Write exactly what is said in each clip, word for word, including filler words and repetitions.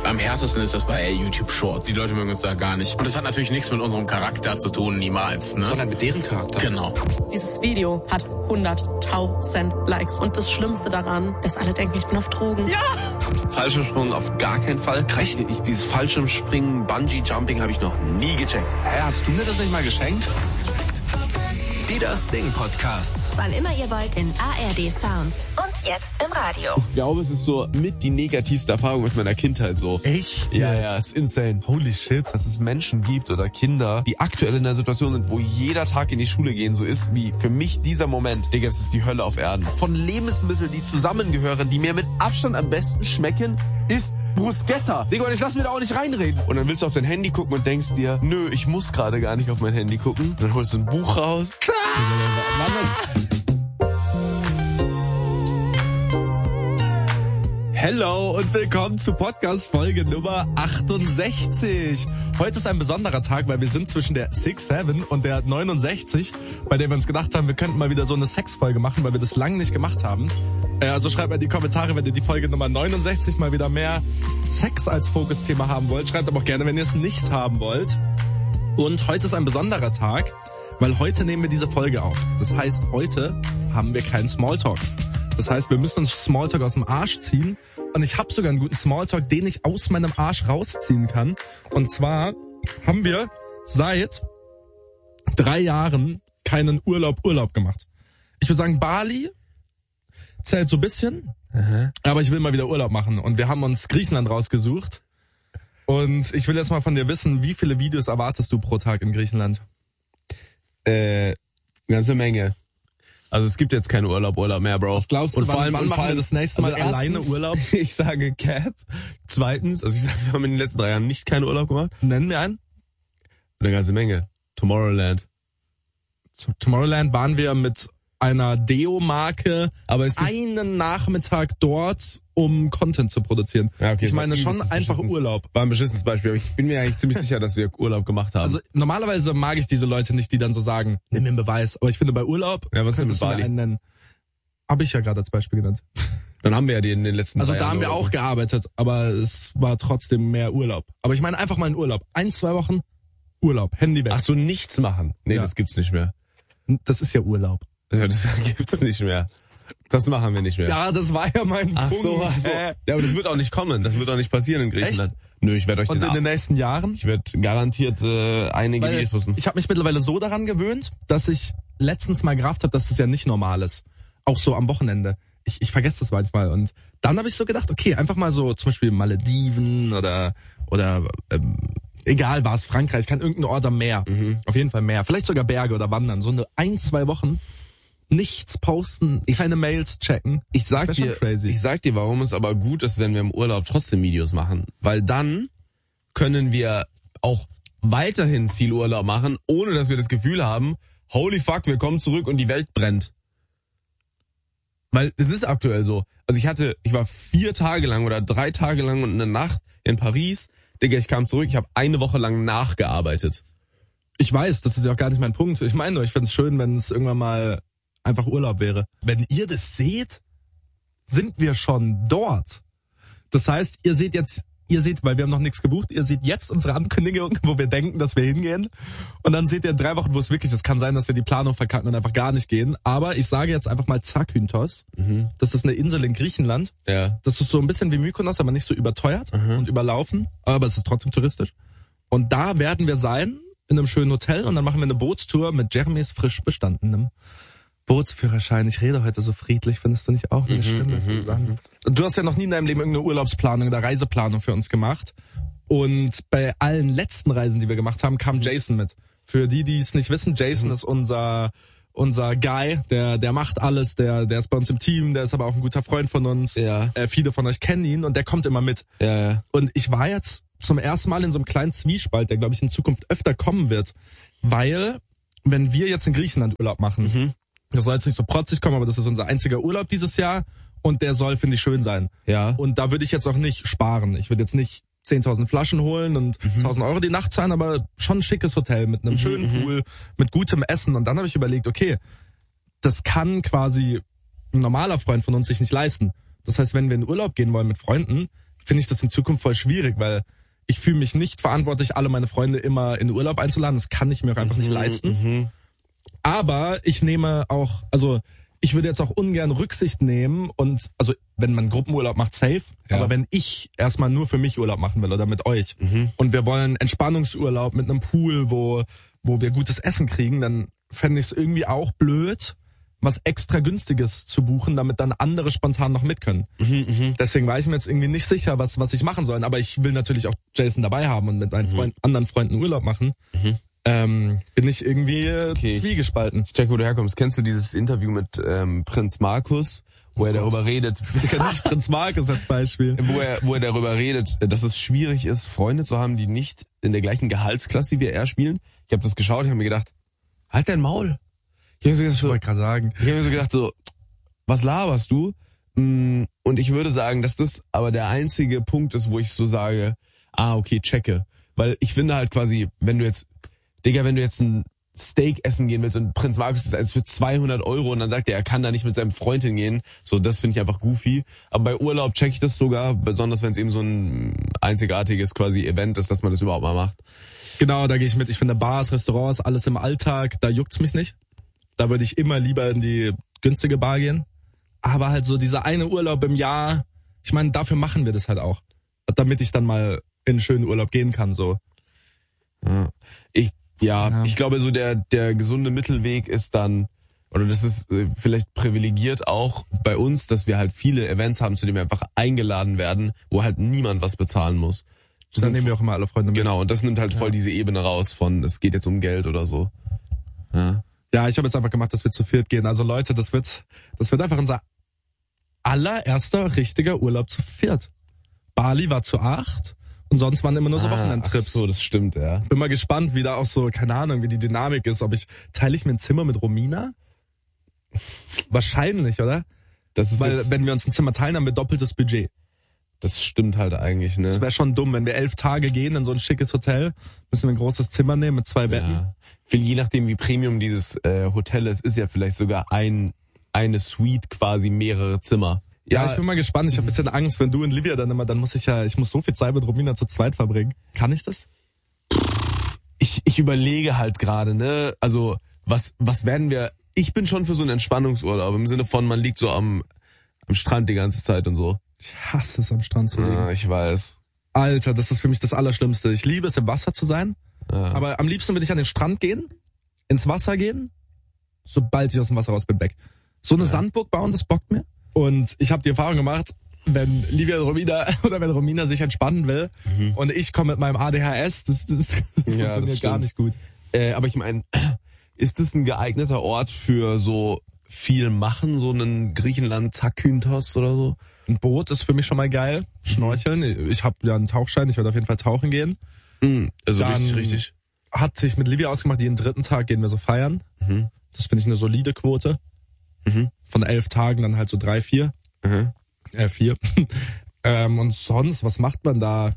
Am härtesten ist das bei YouTube Shorts. Die Leute mögen uns da gar nicht. Und das hat natürlich nichts mit unserem Charakter zu tun, niemals. Ne? Sondern mit deren Charakter. Genau. Dieses Video hat hunderttausend Likes. Und das Schlimmste daran, dass alle denken, ich bin auf Drogen. Ja! Fallschirmsprung auf gar keinen Fall. Rechne ich, dieses Fallschirmspringen, Bungee-Jumping habe ich noch nie gecheckt. Hä, hast du mir das nicht mal geschenkt? Die Das Ding Podcasts. Wann immer ihr wollt in A R D Sounds. Und jetzt im Radio. Ich glaube, es ist so mit die negativste Erfahrung aus meiner Kindheit so. Echt? Ja, jetzt? ja, ist insane. Holy shit. Dass es Menschen gibt oder Kinder, die aktuell in der Situation sind, wo jeder Tag in die Schule gehen so ist, wie für mich dieser Moment. Digga, das ist die Hölle auf Erden. Von Lebensmitteln, die zusammengehören, die mir mit Abstand am besten schmecken, ist Bruschetta. Digga, und ich lass mir da auch nicht reinreden. Und dann willst du auf dein Handy gucken und denkst dir, nö, ich muss gerade gar nicht auf mein Handy gucken. Und dann holst du ein Buch raus. Klar! Hello und willkommen zu Podcast-Folge Nummer achtundsechzig. Heute ist ein besonderer Tag, weil wir sind zwischen der six seven und der neunundsechzig, bei der wir uns gedacht haben, wir könnten mal wieder so eine Sex-Folge machen, weil wir das lange nicht gemacht haben. Also schreibt mal in die Kommentare, wenn ihr die Folge Nummer neunundsechzig mal wieder mehr Sex als Fokusthema haben wollt. Schreibt aber auch gerne, wenn ihr es nicht haben wollt. Und heute ist ein besonderer Tag, weil heute nehmen wir diese Folge auf. Das heißt, heute haben wir keinen Smalltalk. Das heißt, wir müssen uns Smalltalk aus dem Arsch ziehen. Und ich habe sogar einen guten Smalltalk, den ich aus meinem Arsch rausziehen kann. Und zwar haben wir seit drei Jahren keinen Urlaub Urlaub gemacht. Ich würde sagen, Bali zählt so ein bisschen, Aha. aber ich will mal wieder Urlaub machen. Und wir haben uns Griechenland rausgesucht. Und ich will jetzt mal von dir wissen, wie viele Videos erwartest du pro Tag in Griechenland? Äh, ganze Menge. Also es gibt jetzt keinen Urlaub, Urlaub mehr, Bro. Was glaubst du, und wann, vor allem, wann und machen vor allem wir das nächste Mal also alleine erstens, Urlaub? Ich sage Cap. Zweitens, also ich sage, wir haben in den letzten drei Jahren nicht keinen Urlaub gemacht. Nennen wir einen? Eine ganze Menge. Tomorrowland. Zu Tomorrowland waren wir mit einer Deo-Marke aber ist einen Nachmittag dort, um Content zu produzieren. Ja, okay, ich meine war, schon einfach Urlaub. War ein beschissenes Beispiel, aber ich bin mir eigentlich ziemlich sicher, dass wir Urlaub gemacht haben. Also normalerweise mag ich diese Leute nicht, die dann so sagen, nimm mir einen Beweis. Aber ich finde bei Urlaub, ja, was könntest denn du mit mir Bali? einen nennen. Habe ich ja gerade als Beispiel genannt. Dann haben wir ja die in den letzten Also drei da Jahren haben wir Urlaub. auch gearbeitet, aber es war trotzdem mehr Urlaub. Aber ich meine einfach mal einen Urlaub. Ein, zwei Wochen Urlaub, Handy weg. Ach so, nichts machen. Nee, Ja. das gibt's nicht mehr. Das ist ja Urlaub. Ja, das gibt's nicht mehr. Das machen wir nicht mehr. Ja, das war ja mein Ach Punkt. so, ach so. Äh. Ja, aber das wird auch nicht kommen. Das wird auch nicht passieren in Griechenland. Echt? Nö, ich werde euch Und den in den ab- nächsten Jahren? Ich werde garantiert äh, einige Weil Videos posten. ich habe mich mittlerweile so daran gewöhnt, dass ich letztens mal gerafft habe, dass es ja nicht normal ist. Auch so am Wochenende. Ich, ich vergesse das manchmal. Und dann habe ich so gedacht, okay, einfach mal so zum Beispiel Malediven oder oder ähm, egal was, Frankreich, kann irgendein Ort am Meer. Mhm. Auf jeden Fall Meer. Vielleicht sogar Berge oder Wandern. So eine ein, zwei Wochen nichts posten, keine Mails checken. Ich sag Das wär dir, schon crazy. ich sag dir, warum es aber gut ist, wenn wir im Urlaub trotzdem Videos machen. Weil dann können wir auch weiterhin viel Urlaub machen, ohne dass wir das Gefühl haben, holy fuck, wir kommen zurück und die Welt brennt. Weil es ist aktuell so. Also ich hatte, ich war vier Tage lang oder drei Tage lang und eine Nacht in Paris. Digga, ich kam zurück, ich habe eine Woche lang nachgearbeitet. Ich weiß, das ist ja auch gar nicht mein Punkt. Ich meine nur, ich find's schön, wenn es irgendwann mal einfach Urlaub wäre. Wenn ihr das seht, sind wir schon dort. Das heißt, ihr seht jetzt, ihr seht, weil wir haben noch nichts gebucht, ihr seht jetzt unsere Ankündigung, wo wir denken, dass wir hingehen. Und dann seht ihr drei Wochen, wo es wirklich ist. Kann sein, dass wir die Planung verkacken und einfach gar nicht gehen. Aber ich sage jetzt einfach mal Zakynthos. Mhm. Das ist eine Insel in Griechenland. Ja. Das ist so ein bisschen wie Mykonos, aber nicht so überteuert Mhm. und überlaufen. Aber es ist trotzdem touristisch. Und da werden wir sein, in einem schönen Hotel. Und dann machen wir eine Bootstour mit Jeremys frisch bestandenem Bootsführerschein. Ich rede heute so friedlich, findest du nicht auch? Meine Mhm, Stimme. mhm, Mhm, du hast ja noch nie in deinem Leben irgendeine Urlaubsplanung oder Reiseplanung für uns gemacht. Und bei allen letzten Reisen, die wir gemacht haben, kam Jason mit. Für die, die es nicht wissen, Jason Mhm. ist unser unser Guy, der der macht alles, der der ist bei uns im Team, der ist aber auch ein guter Freund von uns. Ja. Äh, viele von euch kennen ihn und der kommt immer mit. Ja, ja. Und ich war jetzt zum ersten Mal in so einem kleinen Zwiespalt, der, glaube ich, in Zukunft öfter kommen wird. Weil, wenn wir jetzt in Griechenland Urlaub machen, Mhm. das soll jetzt nicht so protzig kommen, aber das ist unser einziger Urlaub dieses Jahr und der soll, finde ich, schön sein. Ja. Und da würde ich jetzt auch nicht sparen. Ich würde jetzt nicht zehntausend Flaschen holen und Mhm. tausend Euro die Nacht zahlen, aber schon ein schickes Hotel mit einem schönen Pool, mit gutem Essen. Und dann habe ich überlegt, okay, das kann quasi ein normaler Freund von uns sich nicht leisten. Das heißt, wenn wir in Urlaub gehen wollen mit Freunden, finde ich das in Zukunft voll schwierig, weil ich fühle mich nicht verantwortlich, alle meine Freunde immer in Urlaub einzuladen. Das kann ich mir auch einfach nicht leisten. Mhm. Aber ich nehme auch, also ich würde jetzt auch ungern Rücksicht nehmen und, also wenn man Gruppenurlaub macht, safe. Ja. Aber wenn ich erstmal nur für mich Urlaub machen will oder mit euch Mhm. und wir wollen Entspannungsurlaub mit einem Pool, wo wo wir gutes Essen kriegen, dann fände ich es irgendwie auch blöd, was extra Günstiges zu buchen, damit dann andere spontan noch mit können. Mhm, Deswegen war ich mir jetzt irgendwie nicht sicher, was was ich machen soll. Aber ich will natürlich auch Jason dabei haben und mit meinen Freund, anderen Freunden Urlaub machen. Mhm. Ähm, bin ich irgendwie äh, Okay. zwiegespalten. Ich check, wo du herkommst. Kennst du dieses Interview mit ähm, Prinz Markus, wo er darüber redet, Ich kenne nicht Prinz Markus als Beispiel. wo er, wo er darüber redet, dass es schwierig ist, Freunde zu haben, die nicht in der gleichen Gehaltsklasse wie er spielen. Ich habe das geschaut, ich habe mir gedacht, halt dein Maul. Ich habe so gedacht, Ich so, wollte gerade sagen. ich hab mir so gedacht, so, was laberst du? Mm, Und ich würde sagen, dass das aber der einzige Punkt ist, wo ich so sage, ah, okay, checke. Weil ich finde halt quasi, wenn du jetzt, Digga, wenn du jetzt ein Steak essen gehen willst und Prinz Markus ist eins für zweihundert Euro und dann sagt er, er kann da nicht mit seinem Freund hingehen, so, das finde ich einfach goofy. Aber bei Urlaub check ich das sogar, besonders wenn es eben so ein einzigartiges quasi Event ist, dass man das überhaupt mal macht. Genau, da gehe ich mit. Ich finde Bars, Restaurants, alles im Alltag, da juckt's mich nicht. Da würde ich immer lieber in die günstige Bar gehen. Aber halt so dieser eine Urlaub im Jahr, ich meine, dafür machen wir das halt auch. Damit ich dann mal in einen schönen Urlaub gehen kann, so. Ja. Ich, ja, Ja. ich glaube so der, der gesunde Mittelweg ist dann, oder das ist äh, vielleicht privilegiert auch bei uns, dass wir halt viele Events haben, zu denen wir einfach eingeladen werden, wo halt niemand was bezahlen muss. Das Dann sind- nehmen wir auch immer alle Freunde mit. Genau, und das nimmt halt voll Ja. diese Ebene raus von, es geht jetzt um Geld oder so. Ja. Ja, ich habe jetzt einfach gemacht, dass wir zu viert gehen. Also Leute, das wird, das wird einfach unser allererster richtiger Urlaub zu viert. Bali war zu acht und sonst waren immer nur so Ah, Wochenendtrips. ach so, das stimmt, ja. Bin mal gespannt, wie da auch so, keine Ahnung, wie die Dynamik ist. Ob ich, teile ich mir ein Zimmer mit Romina? Wahrscheinlich, oder? Das ist Weil jetzt, wenn wir uns ein Zimmer teilen, haben wir doppeltes Budget. das stimmt halt eigentlich, Das ne? wäre schon dumm, wenn wir elf Tage gehen in so ein schickes Hotel, müssen wir ein großes Zimmer nehmen mit zwei Betten. Ja. Viel, je nachdem, wie Premium dieses äh, Hotel ist, ist ja vielleicht sogar ein eine Suite quasi mehrere Zimmer. Ja, ich bin mal gespannt. Ich habe ein bisschen Angst, wenn du und Livia dann immer, dann muss ich ja, ich muss so viel Zeit mit Romina zu zweit verbringen. Kann ich das? ich, ich überlege halt gerade, ne, also was was werden wir, ich bin schon für so einen Entspannungsurlaub, im Sinne von, man liegt so am am Strand die ganze Zeit und so. Ich hasse es, am Strand zu liegen. Ja, ich weiß. Alter, das ist für mich das Allerschlimmste. Ich liebe es, im Wasser zu sein, Ja. aber am liebsten würde ich an den Strand gehen, ins Wasser gehen, sobald ich aus dem Wasser raus bin, weg. So eine Sandburg bauen, das bockt mir. Und ich habe die Erfahrung gemacht, wenn Livia und Romina oder wenn Romina sich entspannen will und ich komme mit meinem A D H S, das, das, das Ja, funktioniert das gar stimmt. nicht gut. Äh, aber ich meine, ist das ein geeigneter Ort für so viel machen, so einen Griechenland Zakynthos oder so? Ein Boot ist für mich schon mal geil. Schnorcheln. Ich habe ja einen Tauchschein, ich werde auf jeden Fall tauchen gehen. Mhm. Also Dann richtig, richtig. Hat sich mit Livia ausgemacht, jeden dritten Tag gehen wir so feiern. Mhm. Das finde ich eine solide Quote. Mhm. Von elf Tagen dann halt so drei, vier. Mhm. Äh, vier. ähm, und sonst, was macht man da?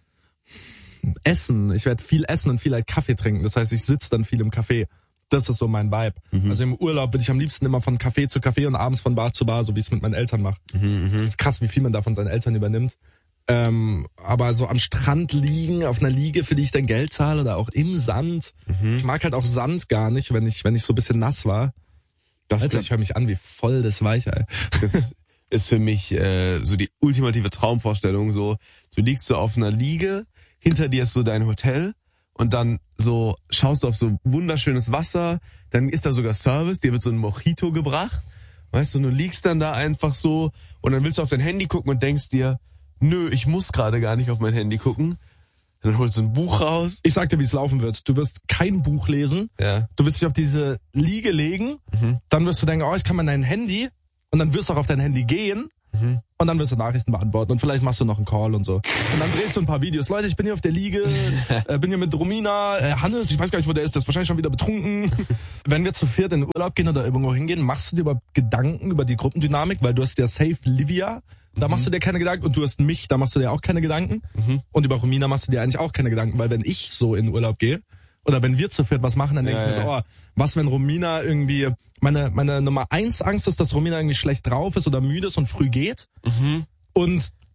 Essen. Ich werde viel essen und viel halt Kaffee trinken. Das heißt, ich sitze dann viel im Café. Das ist so mein Vibe. Mhm. Also im Urlaub bin ich am liebsten immer von Café zu Café und abends von Bar zu Bar, so wie ich es mit meinen Eltern mache. Mhm, Das ist krass, wie viel man da von seinen Eltern übernimmt. Ähm, aber so am Strand liegen, auf einer Liege, für die ich dann Geld zahle oder auch im Sand. Mhm. Ich mag halt auch Sand gar nicht, wenn ich wenn ich so ein bisschen nass war. Das, Alter, ich höre mich an wie voll das Weichei. das ist für mich äh, so die ultimative Traumvorstellung. So, du liegst so auf einer Liege, hinter dir ist so dein Hotel und dann so schaust du auf so wunderschönes Wasser, dann ist da sogar Service, dir wird so ein Mojito gebracht, weißt du, und du liegst dann da einfach so und dann willst du auf dein Handy gucken und denkst dir, nö, ich muss gerade gar nicht auf mein Handy gucken. Dann holst du ein Buch raus. Ich sag dir, wie es laufen wird. Du wirst kein Buch lesen. Ja. Du wirst dich auf diese Liege legen. Mhm. Dann wirst du denken, oh, ich kann mal dein Handy. Und dann wirst du auch auf dein Handy gehen. Mhm. Und dann wirst du Nachrichten beantworten. Und vielleicht machst du noch einen Call und so. Und dann drehst du ein paar Videos. Leute, ich bin hier auf der Liege. äh, bin hier mit Romina. Äh, Hannes, ich weiß gar nicht, wo der ist. Der ist wahrscheinlich schon wieder betrunken. Wenn wir zu viert in den Urlaub gehen oder irgendwo hingehen, machst du dir überhaupt Gedanken über die Gruppendynamik? Weil du hast ja safe Livia. Da machst du dir keine Gedanken. Und du hast mich, da machst du dir auch keine Gedanken. Mhm. Und über Romina machst du dir eigentlich auch keine Gedanken. Weil wenn ich so in den Urlaub gehe, oder wenn wir zu viert was machen, dann denke Ja, ich mir so, ja. oh, was wenn Romina irgendwie, meine, meine Nummer eins Angst ist, dass Romina irgendwie schlecht drauf ist oder müde ist und früh geht. Mhm. Und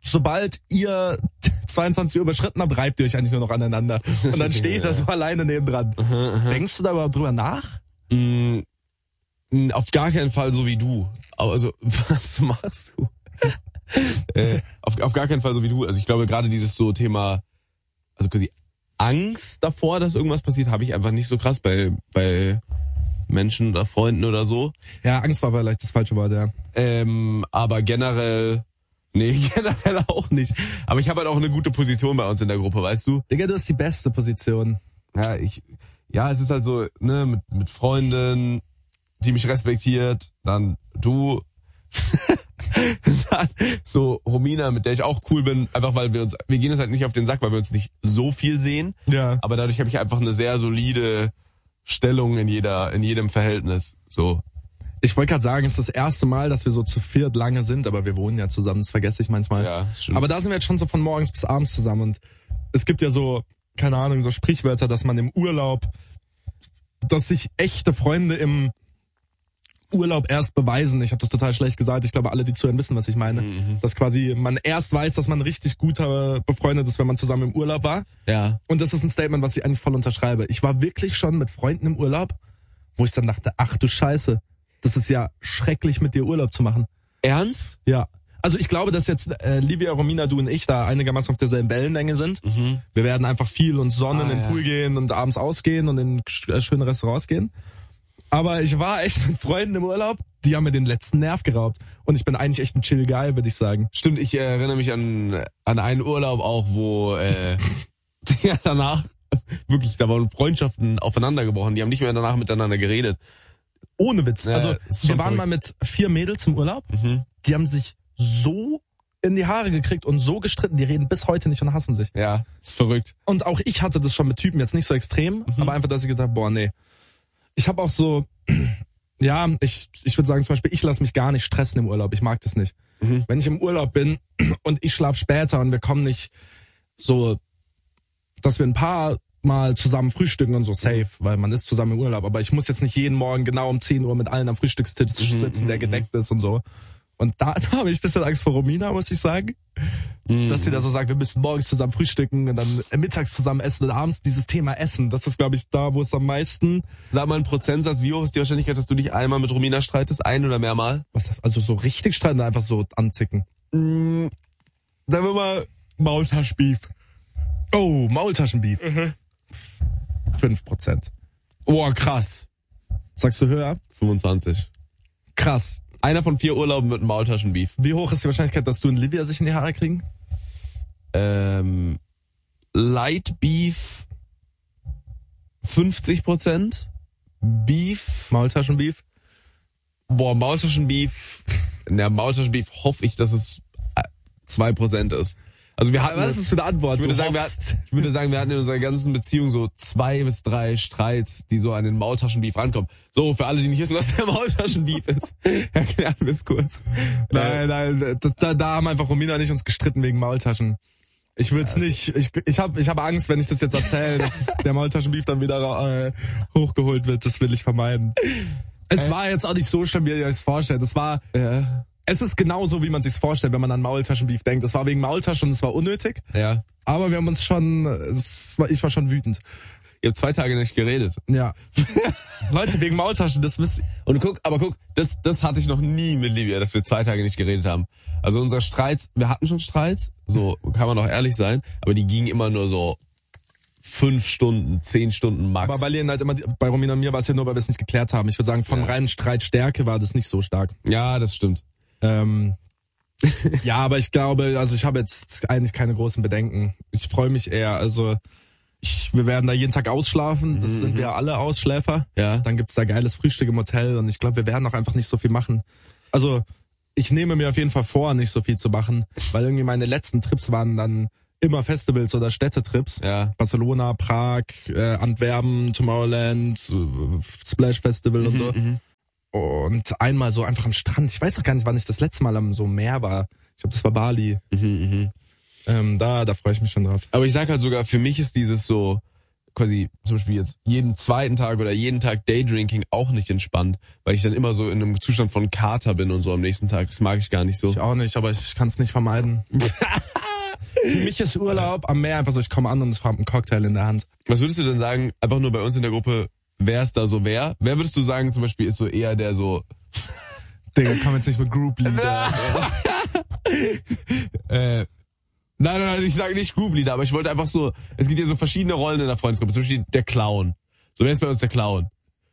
sobald ihr zweiundzwanzig Uhr überschritten habt, reibt ihr euch eigentlich nur noch aneinander. Und dann stehe ich da so alleine nebendran. Aha, aha. Denkst du da überhaupt drüber nach? Mm, auf gar keinen Fall so wie du. Also, was machst du? äh, auf, auf gar keinen Fall so wie du. Also ich glaube, gerade dieses so Thema, also quasi Angst davor, dass irgendwas passiert, habe ich einfach nicht so krass bei, bei Menschen oder Freunden oder so. Ja, Angst war vielleicht das falsche Wort, ja. Ähm, aber generell, nee, generell auch nicht. Aber ich habe halt auch eine gute Position bei uns in der Gruppe, weißt du? Digga, du hast die beste Position. Ja, ich, ja, es ist halt so, ne, mit, mit Freunden, die mich respektiert, dann du, dann so Romina, mit der ich auch cool bin, einfach weil wir uns, wir gehen uns halt nicht auf den Sack, weil wir uns nicht so viel sehen. Ja. Aber dadurch habe ich einfach eine sehr solide Stellung in jeder, in jedem Verhältnis, so. Ich wollte gerade sagen, es ist das erste Mal, dass wir so zu viert lange sind, aber wir wohnen ja zusammen, das vergesse ich manchmal. Ja, stimmt. Aber da sind wir jetzt schon so von morgens bis abends zusammen und es gibt ja so, keine Ahnung, so Sprichwörter, dass man im Urlaub, dass sich echte Freunde im Urlaub erst beweisen. Ich habe das total schlecht gesagt. Ich glaube, alle, die zuhören, wissen, was ich meine. Mhm. Dass quasi man erst weiß, dass man richtig guter befreundet ist, wenn man zusammen im Urlaub war. Ja. Und das ist ein Statement, was ich eigentlich voll unterschreibe. Ich war wirklich schon mit Freunden im Urlaub, wo ich dann dachte, ach du Scheiße, das ist ja schrecklich, mit dir Urlaub zu machen. Ernst? Ja. Also ich glaube, dass jetzt äh, Livia, Romina, du und ich da einigermaßen auf derselben Wellenlänge sind. Mhm. Wir werden einfach viel und Sonne ah, in den ja. Pool gehen und abends ausgehen und in äh, schöne Restaurants gehen. Aber ich war echt mit Freunden im Urlaub, die haben mir den letzten Nerv geraubt. Und ich bin eigentlich echt ein Chill-Guy, würde ich sagen. Stimmt, ich erinnere mich an, an einen Urlaub auch, wo äh, ja, danach wirklich, da waren Freundschaften aufeinander gebrochen. Die haben nicht mehr danach miteinander geredet. Ohne Witz. Ja, also ist wir schon waren verrückt. mal mit vier Mädels im Urlaub. Mhm. Die haben sich so in die Haare gekriegt und so gestritten. Die reden bis heute nicht und hassen sich. Ja, ist verrückt. Und auch ich hatte das schon mit Typen, jetzt nicht so extrem, Mhm. aber einfach, dass ich gedacht habe, boah, nee. Ich habe auch so, ja, ich ich würde sagen zum Beispiel, ich lasse mich gar nicht stressen im Urlaub. Ich mag das nicht. Mhm. Wenn ich im Urlaub bin und ich schlafe später und wir kommen nicht so, dass wir ein paar Mal zusammen frühstücken und so, safe, weil man ist zusammen im Urlaub. Aber ich muss jetzt nicht jeden Morgen genau um zehn Uhr mit allen am Frühstückstisch sitzen, der gedeckt ist und so. Und da, da habe ich ein bisschen Angst vor Romina, muss ich sagen. Mhm. Dass sie da so sagt, wir müssen morgens zusammen frühstücken und dann mittags zusammen essen und abends dieses Thema Essen. Das ist, glaube ich, da, wo es am meisten... Sag mal einen Prozentsatz, wie hoch ist die Wahrscheinlichkeit, dass du dich einmal mit Romina streitest? Ein oder mehrmal? Was das, also so richtig streiten, einfach so anzicken. Mhm. Sagen wir mal Maultaschenbeef. Oh, Maultaschenbeef. Fünf Prozent. Oh, krass. Sagst du höher? fünfundzwanzig. Krass. Einer von vier Urlauben mit einem Maultaschenbeef. Wie hoch ist die Wahrscheinlichkeit, dass du und Livia sich in die Haare kriegen? Ähm, Light Beef fünfzig Prozent. Beef, Maultaschenbeef? boah, Maultaschenbeef, in der Maultaschenbeef hoffe ich, dass es zwei Prozent ist. Also wir hatten, Was ist das für eine Antwort? ich würde Du sagen, wir hoffst. hatten, ich würde sagen, wir hatten in unserer ganzen Beziehung so zwei bis drei Streits, die so an den Maultaschenbeef rankommen. So, für alle, die nicht wissen, was der Maultaschenbeef ist, erklären wir es kurz. Nein, nein, das, da, da haben einfach Romina nicht uns gestritten wegen Maultaschen. Ich will's nicht, ich, ich habe ich hab Angst, wenn ich das jetzt erzähle, dass der Maultaschenbeef dann wieder äh, hochgeholt wird. Das will ich vermeiden. Es Äh. war jetzt auch nicht so schlimm, wie ihr euch vorstellt. Es war, Ja. es ist genauso, wie man sich's vorstellt, wenn man an Maultaschenbeef denkt. Es war wegen Maultaschen und es war unnötig. Ja. Aber wir haben uns schon, es war, ich war schon wütend. Ihr habt zwei Tage nicht geredet. Ja. Leute, wegen Maultaschen, das wisst ihr. Und guck, aber guck, das, das hatte ich noch nie mit Livia, dass wir zwei Tage nicht geredet haben. Also unsere Streits, wir hatten schon Streits, so kann man auch ehrlich sein, aber die gingen immer nur so fünf Stunden, zehn Stunden max. Aber bei Lena halt immer, bei Romina und mir war es ja nur, weil wir es nicht geklärt haben. Ich würde sagen, von Ja. reinen Streitstärke war das nicht so stark. Ja, das stimmt. Ähm, ja, aber ich glaube, also ich habe jetzt eigentlich keine großen Bedenken. Ich freue mich eher. Also ich, wir werden da jeden Tag ausschlafen. Das sind wir alle Ausschläfer. Ja. Dann gibt's da geiles Frühstück im Hotel und ich glaube, wir werden auch einfach nicht so viel machen. Also ich nehme mir auf jeden Fall vor, nicht so viel zu machen, weil irgendwie meine letzten Trips waren dann immer Festivals oder Städtetrips. Ja. Barcelona, Prag, äh, Antwerpen, Tomorrowland, äh, Splash Festival und so. Und einmal so einfach am Strand. Ich weiß auch gar nicht, wann ich das letzte Mal am so Meer war. Ich glaube, das war Bali. Mhm, mhm. Ähm, da, da freue ich mich schon drauf. Aber ich sag halt sogar, für mich ist dieses so, quasi zum Beispiel jetzt jeden zweiten Tag oder jeden Tag Daydrinking auch nicht entspannt, weil ich dann immer so in einem Zustand von Kater bin und so am nächsten Tag. Das mag ich gar nicht so. Ich auch nicht, aber ich kann es nicht vermeiden. Für mich ist Urlaub am Meer einfach so, ich komme an und ich habe einen Cocktail in der Hand. Was würdest du denn sagen, einfach nur bei uns in der Gruppe, wer ist da so wer? Wer würdest du sagen zum Beispiel ist so eher der so... Digga, komm jetzt nicht mit Group Leader. äh... Nein, nein, nein, ich sage nicht Group Leader, aber ich wollte einfach so, es gibt ja so verschiedene Rollen in der Freundesgruppe, zum Beispiel der Clown. So, wer ist bei uns der Clown?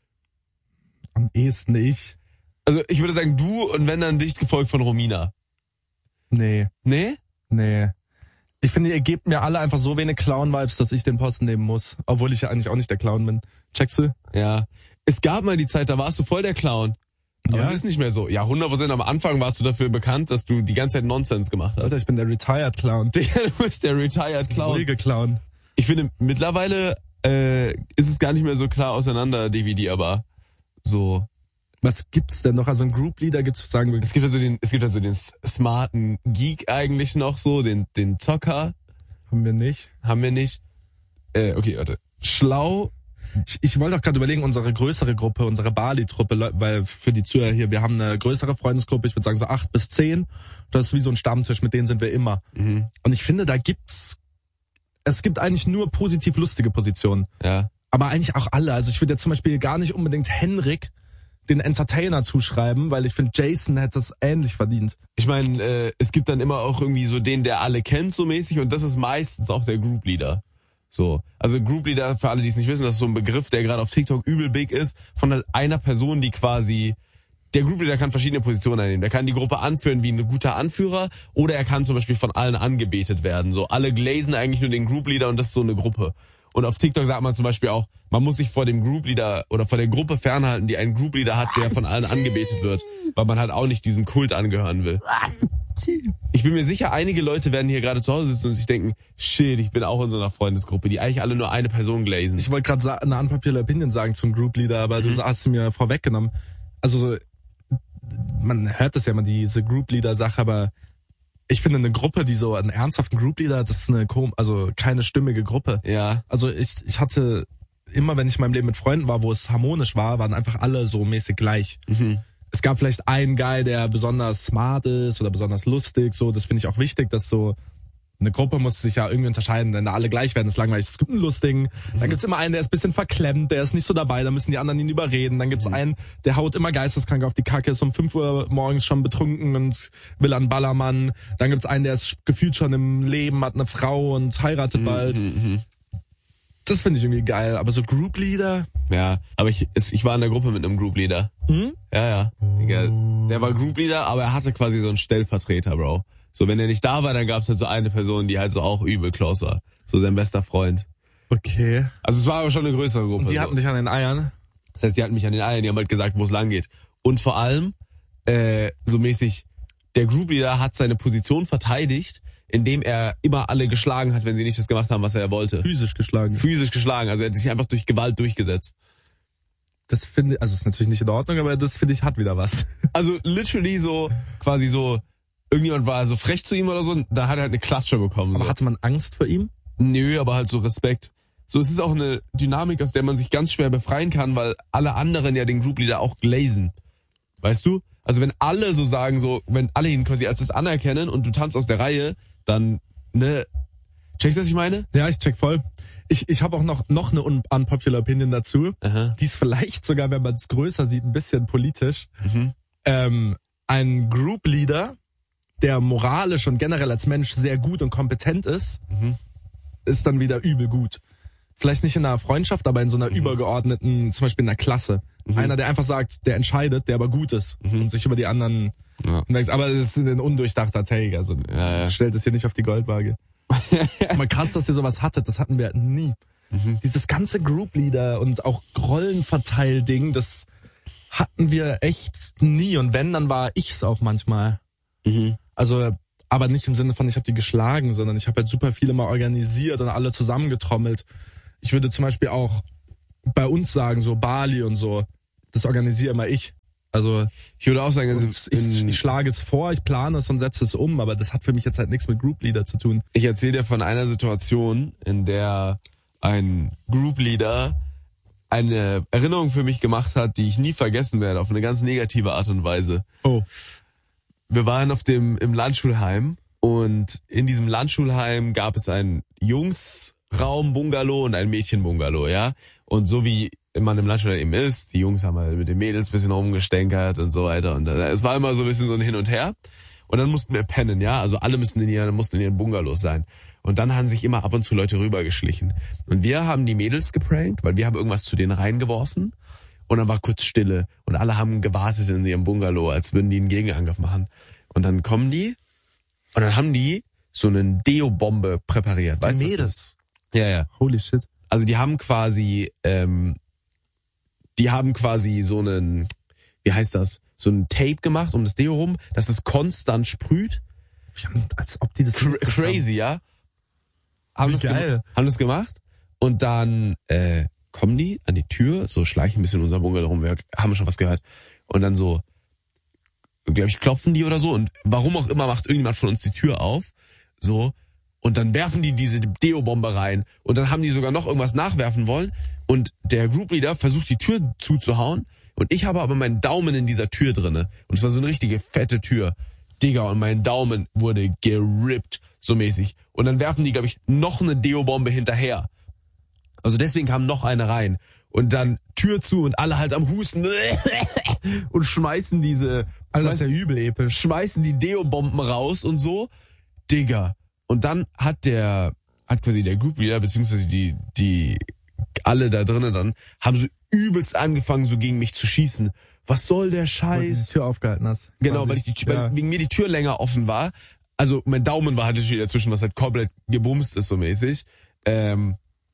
Am ehesten ich. Also ich würde sagen du und wenn dann dicht gefolgt von Romina. Nee. Nee? Nee. Ich finde, ihr gebt mir alle einfach so wenig Clown-Vibes, dass ich den Posten nehmen muss. Obwohl ich ja eigentlich auch nicht der Clown bin. Checkst du? Ja. Es gab mal die Zeit, da warst du voll der Clown. Aber Ja? es ist nicht mehr so. Ja, hundert Prozent am Anfang warst du dafür bekannt, dass du die ganze Zeit Nonsens gemacht hast. Alter, ich bin der Retired Clown. Digga, du bist der Retired Clown. Ruhige Clown. Ich finde, mittlerweile äh, ist es gar nicht mehr so klar auseinander dividierbar. So. Was gibt's denn noch? Also ein Group Leader gibt's, sagen wir. Es gibt also den, es gibt also den smarten Geek eigentlich noch so, den, den Zocker. Haben wir nicht. Haben wir nicht. Äh, okay, warte. Schlau. Ich, ich wollte auch gerade überlegen, unsere größere Gruppe, unsere Bali-Truppe, weil für die Zuhörer hier, wir haben eine größere Freundesgruppe, ich würde sagen so acht bis zehn. Das ist wie so ein Stammtisch, mit denen sind wir immer. Mhm. Und ich finde, da gibt's, es gibt eigentlich nur positiv lustige Positionen. Ja. Aber eigentlich auch alle. Also ich würde jetzt zum Beispiel gar nicht unbedingt Henrik den Entertainer zuschreiben, weil ich finde, Jason hätte es ähnlich verdient. Ich meine, äh, es gibt dann immer auch irgendwie so den, der alle kennt so mäßig und das ist meistens auch der Group Leader. So, also Group Leader, für alle, die es nicht wissen, das ist so ein Begriff, der gerade auf TikTok übel big ist, von einer Person, die quasi, der Group Leader kann verschiedene Positionen einnehmen. Der kann die Gruppe anführen wie ein guter Anführer oder er kann zum Beispiel von allen angebetet werden. So, alle glazen eigentlich nur den Group Leader und das ist so eine Gruppe. Und auf TikTok sagt man zum Beispiel auch, man muss sich vor dem Group Leader oder vor der Gruppe fernhalten, die einen Group Leader hat, der von allen angebetet wird, weil man halt auch nicht diesem Kult angehören will. Ich bin mir sicher, einige Leute werden hier gerade zu Hause sitzen und sich denken, shit, ich bin auch in so einer Freundesgruppe, die eigentlich alle nur eine Person glazen. Ich wollte gerade eine unpopular Opinion sagen zum Group Leader, aber mhm. du hast sie mir vorweggenommen. Also man hört das ja immer, diese Group Leader Sache, aber ich finde eine Gruppe, die so einen ernsthaften Group Leader, das ist eine also keine stimmige Gruppe. Ja. Also ich ich hatte immer, wenn ich in meinem Leben mit Freunden war, wo es harmonisch war, waren einfach alle so mäßig gleich. Mhm. Es gab vielleicht einen Guy, der besonders smart ist oder besonders lustig, so, das finde ich auch wichtig, dass so eine Gruppe muss sich ja irgendwie unterscheiden, wenn da alle gleich werden, ist langweilig. Es gibt einen lustigen, mhm. dann gibt's immer einen, der ist ein bisschen verklemmt, der ist nicht so dabei, da müssen die anderen ihn überreden. Dann gibt's mhm. einen, der haut immer geisteskrank auf die Kacke, ist um fünf Uhr morgens schon betrunken und will an Ballermann. Dann gibt's einen, der ist gefühlt schon im Leben, hat eine Frau und heiratet mhm. bald. Mhm. Das finde ich irgendwie geil, aber so Group Leader? Ja, aber ich, ich war in der Gruppe mit einem Group Leader. Hm? Ja, ja. Digga, der war Group Leader, aber er hatte quasi so einen Stellvertreter, Bro. So, wenn er nicht da war, dann gab's halt so eine Person, die halt so auch übel close war. So sein bester Freund. Okay. Also es war aber schon eine größere Gruppe. Und die so. hatten dich an den Eiern? Das heißt, die hatten mich an den Eiern, die haben halt gesagt, wo es lang geht. Und vor allem, äh, so mäßig, der Group Leader hat seine Position verteidigt, indem er immer alle geschlagen hat, wenn sie nicht das gemacht haben, was er wollte. Physisch geschlagen. Physisch geschlagen, also er hat sich einfach durch Gewalt durchgesetzt. Das finde ich, also ist natürlich nicht in Ordnung, aber das finde ich hat wieder was. Also literally so, quasi so, irgendjemand war so frech zu ihm oder so, da hat er halt eine Klatsche bekommen. Aber so. hatte man Angst vor ihm? Nö, aber halt so Respekt. So, es ist auch eine Dynamik, aus der man sich ganz schwer befreien kann, weil alle anderen ja den Group Leader auch glazen. Weißt du? Also wenn alle so sagen, so, wenn alle ihn quasi als das anerkennen und du tanzt aus der Reihe, dann, ne, checkst du, was ich meine? Ja, ich check voll. Ich, ich habe auch noch, noch eine un- unpopular Opinion dazu. Aha. Die ist vielleicht sogar, wenn man es größer sieht, ein bisschen politisch. Mhm. Ähm, ein Group Leader, der moralisch und generell als Mensch sehr gut und kompetent ist, Mhm. ist dann wieder übel gut. Vielleicht nicht in einer Freundschaft, aber in so einer mhm. übergeordneten, zum Beispiel in einer Klasse. Mhm. Einer, der einfach sagt, der entscheidet, der aber gut ist Mhm. und sich über die anderen Ja. hinweg. Aber es ist ein undurchdachter Take, also Ja, ja. stellt es hier nicht auf die Goldwaage. Aber krass, dass ihr sowas hattet, das hatten wir nie. Mhm. Dieses ganze Group Leader und auch Rollenverteil-Ding, das hatten wir echt nie. Und wenn, dann war ich's auch manchmal. Mhm. Also, aber nicht im Sinne von, ich habe die geschlagen, sondern ich habe halt super viele mal organisiert und alle zusammengetrommelt. Ich würde zum Beispiel auch bei uns sagen, so Bali und so, das organisiere immer ich. Also Ich würde auch sagen, also ich, ich schlage es vor, ich plane es und setze es um, aber das hat für mich jetzt halt nichts mit Group Leader zu tun. ich erzähle dir von einer Situation, in der ein Groupleader eine Erinnerung für mich gemacht hat, die ich nie vergessen werde, auf eine ganz negative Art und Weise. Oh. Wir waren auf dem im Landschulheim und in diesem Landschulheim gab es ein Jungsraum-Bungalow und ein Mädchen-Bungalow, ja. Und so wie man im Landschulheim eben ist, die Jungs haben halt mit den Mädels ein bisschen rumgestänkert und so weiter. Und es war immer so ein bisschen so ein Hin und Her. Und dann mussten wir pennen, ja. Also alle mussten in ihren, mussten in ihren Bungalows sein. Und dann haben sich immer ab und zu Leute rübergeschlichen. Und wir haben die Mädels geprankt, weil wir haben irgendwas zu denen reingeworfen. Und dann war kurz Stille. Und alle haben gewartet in ihrem Bungalow, als würden die einen Gegenangriff machen. Und dann kommen die und dann haben die so eine Deo-Bombe präpariert. Weißt du, was das ist? Ja, ja. Holy shit. Also die haben quasi, ähm, die haben quasi so einen, wie heißt das, so ein Tape gemacht um das Deo rum, dass es konstant sprüht. Als ob die das... Cra- crazy, ja? Haben das, geil. Gem- haben das gemacht und dann äh, kommen die an die Tür, so schleichen ein bisschen in unserem Bungalow rum, wir haben schon was gehört. Und dann so, glaube ich, klopfen die oder so und warum auch immer macht irgendjemand von uns die Tür auf, so, und dann werfen die diese Deo-Bombe rein und dann haben die sogar noch irgendwas nachwerfen wollen und der Groupleader versucht die Tür zuzuhauen und ich habe aber meinen Daumen in dieser Tür drinne und es war so eine richtige fette Tür. Digga, und mein Daumen wurde gerippt, so mäßig. Und dann werfen die, glaube ich, noch eine Deo-Bombe hinterher. Also deswegen kam noch eine rein. Und dann Tür zu und alle halt am Husten und schmeißen diese, Alter, das ist ja übel episch. schmeißen die Deo-Bomben raus und so. Digga. Und dann hat der, hat quasi der Groupleader, beziehungsweise die, die, alle da drinnen dann, haben so übelst angefangen, so gegen mich zu schießen. Was soll der Scheiß? Weil du die Tür aufgehalten hast. Genau, quasi. weil ich die Tür, Ja. weil wegen mir die Tür länger offen war. Also mein Daumen war halt natürlich dazwischen, was halt komplett gebumst ist, so mäßig. Ähm,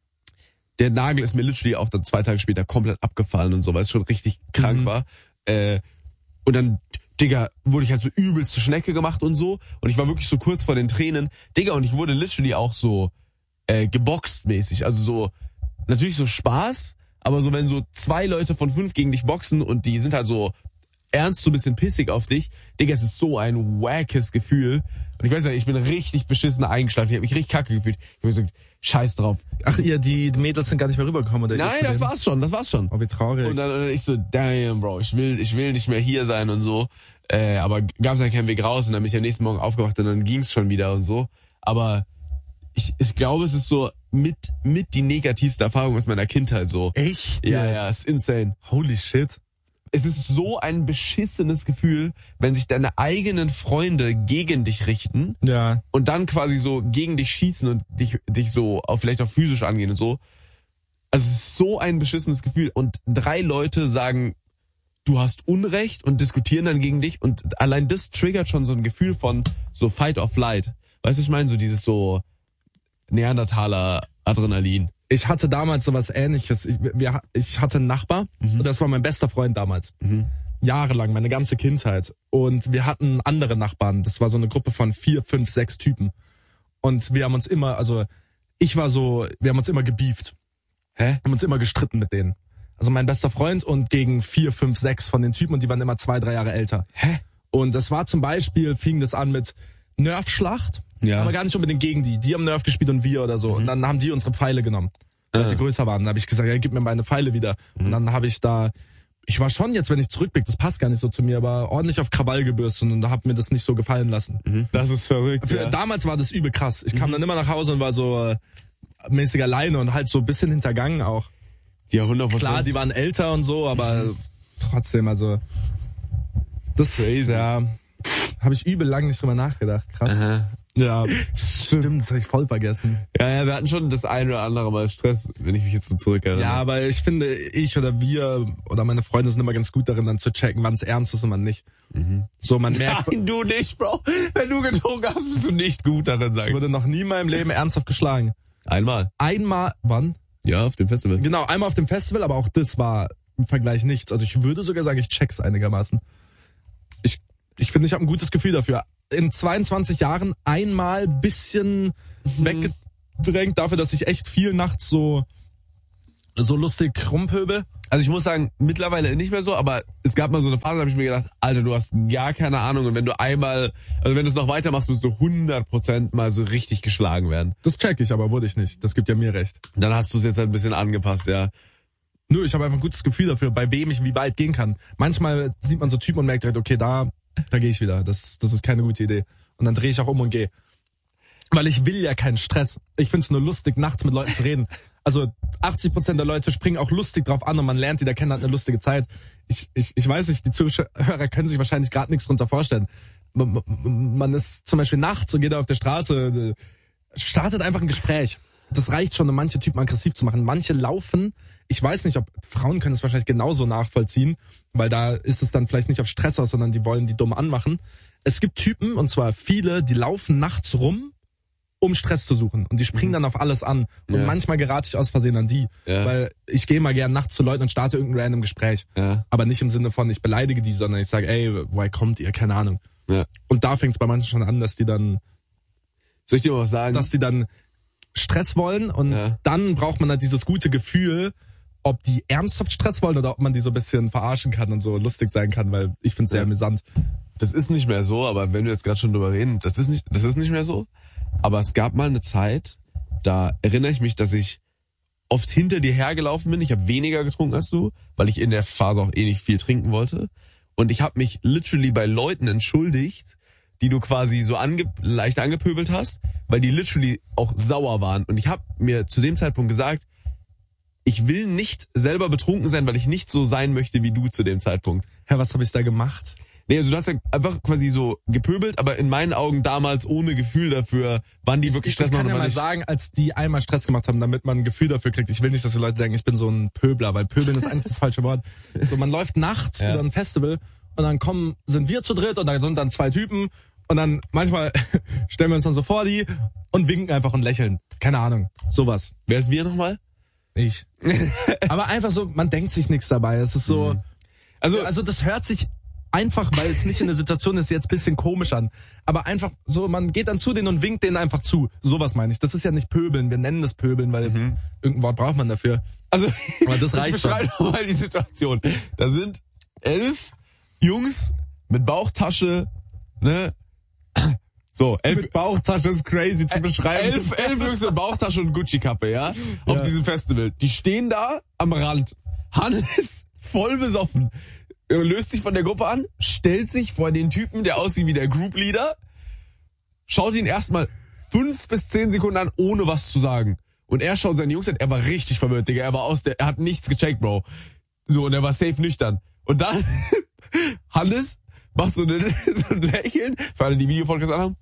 der Nagel ist mir literally auch dann zwei Tage später komplett abgefallen und so, weil es schon richtig krank Mhm. war. Äh, und dann, Digga, wurde ich halt so übelst zur Schnecke gemacht und so. Und ich war wirklich so kurz vor den Tränen. Digga, und ich wurde literally auch so äh, geboxt mäßig. Also so, natürlich so Spaß, aber so wenn so zwei Leute von fünf gegen dich boxen und die sind halt so ernst, so ein bisschen pissig auf dich, Digga, es ist so ein wackes Gefühl. Und ich weiß nicht, ich bin richtig beschissen eingeschlafen. Ich habe mich richtig kacke gefühlt. Ich habe gesagt, scheiß drauf. Ach, ihr, die Mädels sind gar nicht mehr rübergekommen, oder? Nein, das war's schon, das war's schon. Oh, wie traurig. Und dann, und dann ich so, damn, Bro, ich will, ich will nicht mehr hier sein und so. Äh, aber gab's dann keinen Weg raus und dann bin ich am nächsten Morgen aufgewacht und dann ging's schon wieder und so. Aber ich, ich glaube, es ist so mit, mit die negativste Erfahrung aus meiner Kindheit so. Echt Ja, jetzt? ja, ist insane. Holy shit. Es ist so ein beschissenes Gefühl, wenn sich deine eigenen Freunde gegen dich richten Ja. und dann quasi so gegen dich schießen und dich, dich so auch vielleicht auch physisch angehen und so. Also es ist so ein beschissenes Gefühl und drei Leute sagen, du hast Unrecht und diskutieren dann gegen dich und allein das triggert schon so ein Gefühl von so Fight or Flight. Weißt du, ich meine, so dieses so Neandertaler Adrenalin. Ich hatte damals sowas Ähnliches. Ich, wir, ich hatte einen Nachbar, Mhm. und das war mein bester Freund damals. Mhm. Jahrelang, meine ganze Kindheit. Und wir hatten andere Nachbarn. Das war so eine Gruppe von vier, fünf, sechs Typen. Und wir haben uns immer, also ich war so, wir haben uns immer gebieft. Hä? Haben uns immer gestritten mit denen. Also mein bester Freund und gegen vier, fünf, sechs von den Typen und die waren immer zwei, drei Jahre älter. Hä? Und das war zum Beispiel, fing das an mit Nerf-Schlacht, Ja. aber gar nicht unbedingt gegen die. Die haben Nerf gespielt und wir oder so. Und dann haben die unsere Pfeile genommen, weil Ah. sie größer waren. Dann habe ich gesagt, ja, gib mir meine Pfeile wieder. Und dann habe ich da, ich war schon jetzt, wenn ich zurückblicke, das passt gar nicht so zu mir, aber ordentlich auf Krawall gebürstet und da hab mir das nicht so gefallen lassen. Das ist verrückt. Für, Damals war das übel krass. Ich kam dann immer nach Hause und war so äh, mäßig alleine und halt so ein bisschen hintergangen auch. Ja, hundert Prozent. Klar, die waren älter und so, aber trotzdem, also das ist, ja, habe ich übel lang nicht drüber nachgedacht. Krass. Aha. Ja, stimmt, das habe ich voll vergessen. Ja, ja, wir hatten schon das eine oder andere Mal Stress, wenn ich mich jetzt so zurückerinnere. Ja, aber ich finde, ich oder wir oder meine Freunde sind immer ganz gut darin, dann zu checken, wann es ernst ist und wann nicht. So, man merkt, Nein, du nicht, Bro. Wenn du getrunken hast, bist du nicht gut darin, ich sagen. wurde noch nie in meinem Leben ernsthaft geschlagen. Einmal. Einmal, wann? Ja, auf dem Festival. Genau, einmal auf dem Festival, aber auch das war im Vergleich nichts. Also ich würde sogar sagen, ich check's einigermaßen. Ich, ich finde, ich habe ein gutes Gefühl dafür. In zweiundzwanzig Jahren einmal bisschen weggedrängt dafür, dass ich echt viel nachts so so lustig rumpöbel. Also ich muss sagen, mittlerweile nicht mehr so, aber es gab mal so eine Phase, da habe ich mir gedacht, Alter, du hast gar keine Ahnung und wenn du einmal, also wenn du es noch weitermachst, musst du hundert Prozent mal so richtig geschlagen werden. Das check ich, aber wurde ich nicht. Das gibt ja mir recht. Dann hast du es jetzt halt ein bisschen angepasst, ja. Nö, ich habe einfach ein gutes Gefühl dafür, bei wem ich wie weit gehen kann. Manchmal sieht man so Typen und merkt direkt, okay, da, da gehe ich wieder. Das, das ist keine gute Idee. Und dann drehe ich auch um und gehe. Weil ich will ja keinen Stress. Ich find's nur lustig, nachts mit Leuten zu reden. Also achtzig Prozent der Leute springen auch lustig drauf an und man lernt die, der kennt halt eine lustige Zeit. Ich, ich, ich weiß nicht, die Zuhörer können sich wahrscheinlich gerade nichts drunter vorstellen. Man, man ist zum Beispiel nachts und geht auf der Straße, startet einfach ein Gespräch. Das reicht schon, um manche Typen aggressiv zu machen. Manche laufen, ich weiß nicht, ob Frauen können es wahrscheinlich genauso nachvollziehen, weil da ist es dann vielleicht nicht auf Stress aus, sondern die wollen die dumm anmachen. Es gibt Typen, und zwar viele, die laufen nachts rum, um Stress zu suchen. Und die springen dann auf alles an. Und Ja. manchmal gerate ich aus Versehen an die. Ja. Weil ich gehe mal gern nachts zu Leuten und starte irgendein random Gespräch. Ja. Aber nicht im Sinne von, ich beleidige die, sondern ich sage, ey, woher kommt ihr? Keine Ahnung. Ja. Und da fängt es bei manchen schon an, dass die dann, Soll ich dir mal was sagen? dass die dann Stress wollen. Und Ja. dann braucht man halt dieses gute Gefühl, ob die ernsthaft Stress wollen oder ob man die so ein bisschen verarschen kann und so lustig sein kann, weil ich finde es sehr Ja. amüsant. Das ist nicht mehr so, aber wenn wir jetzt gerade schon drüber reden, das ist nicht, das ist nicht mehr so. Aber es gab mal eine Zeit, da erinnere ich mich, dass ich oft hinter dir hergelaufen bin. Ich habe weniger getrunken als du, weil ich in der Phase auch eh nicht viel trinken wollte. Und ich habe mich literally bei Leuten entschuldigt, die du quasi so ange leicht angepöbelt hast, weil die literally auch sauer waren. Und ich habe mir zu dem Zeitpunkt gesagt, ich will nicht selber betrunken sein, weil ich nicht so sein möchte wie du zu dem Zeitpunkt. Herr, was habe ich da gemacht? Nee, also du hast ja einfach quasi so gepöbelt, aber in meinen Augen damals ohne Gefühl dafür, wann die wirklich ich, Stress ich kann machen ja oder mal nicht. sagen, als die einmal Stress gemacht haben, damit man ein Gefühl dafür kriegt. Ich will nicht, dass die Leute denken, ich bin so ein Pöbler, weil Pöbeln ist eigentlich das falsche Wort. So, man läuft nachts Ja. über ein Festival und dann kommen, sind wir zu dritt und da sind dann zwei Typen und dann manchmal stellen wir uns dann so vor die und winken einfach und lächeln. Keine Ahnung, sowas. Wer ist wir nochmal? Ich. Aber einfach so, man denkt sich nichts dabei. Es ist so, Also, also das hört sich einfach, weil es nicht in der Situation ist, jetzt bisschen komisch an. Aber einfach so, man geht dann zu denen und winkt denen einfach zu. Sowas meine ich. Das ist ja nicht Pöbeln. Wir nennen das Pöbeln, weil irgendein Wort braucht man dafür. also Aber das reicht ich beschreibe doch mal die Situation. Da sind elf Jungs mit Bauchtasche, ne? So, elf, Mit Bauchtasche ist crazy zu beschreiben. elf, elf Jungs mit Bauchtasche und Gucci-Kappe, ja? Auf Ja. diesem Festival. Die stehen da am Rand. Hannes voll besoffen. Er löst sich von der Gruppe an, stellt sich vor den Typen, der aussieht wie der Group Leader, schaut ihn erstmal fünf bis zehn Sekunden an, ohne was zu sagen. Und er schaut seine Jungs an, er war richtig verwirrt, Digga. Er war aus der, er hat nichts gecheckt, Bro. So, und er war safe nüchtern. Und dann, Hannes macht so, eine, so ein Lächeln, für alle, die Videopodcast anhaben,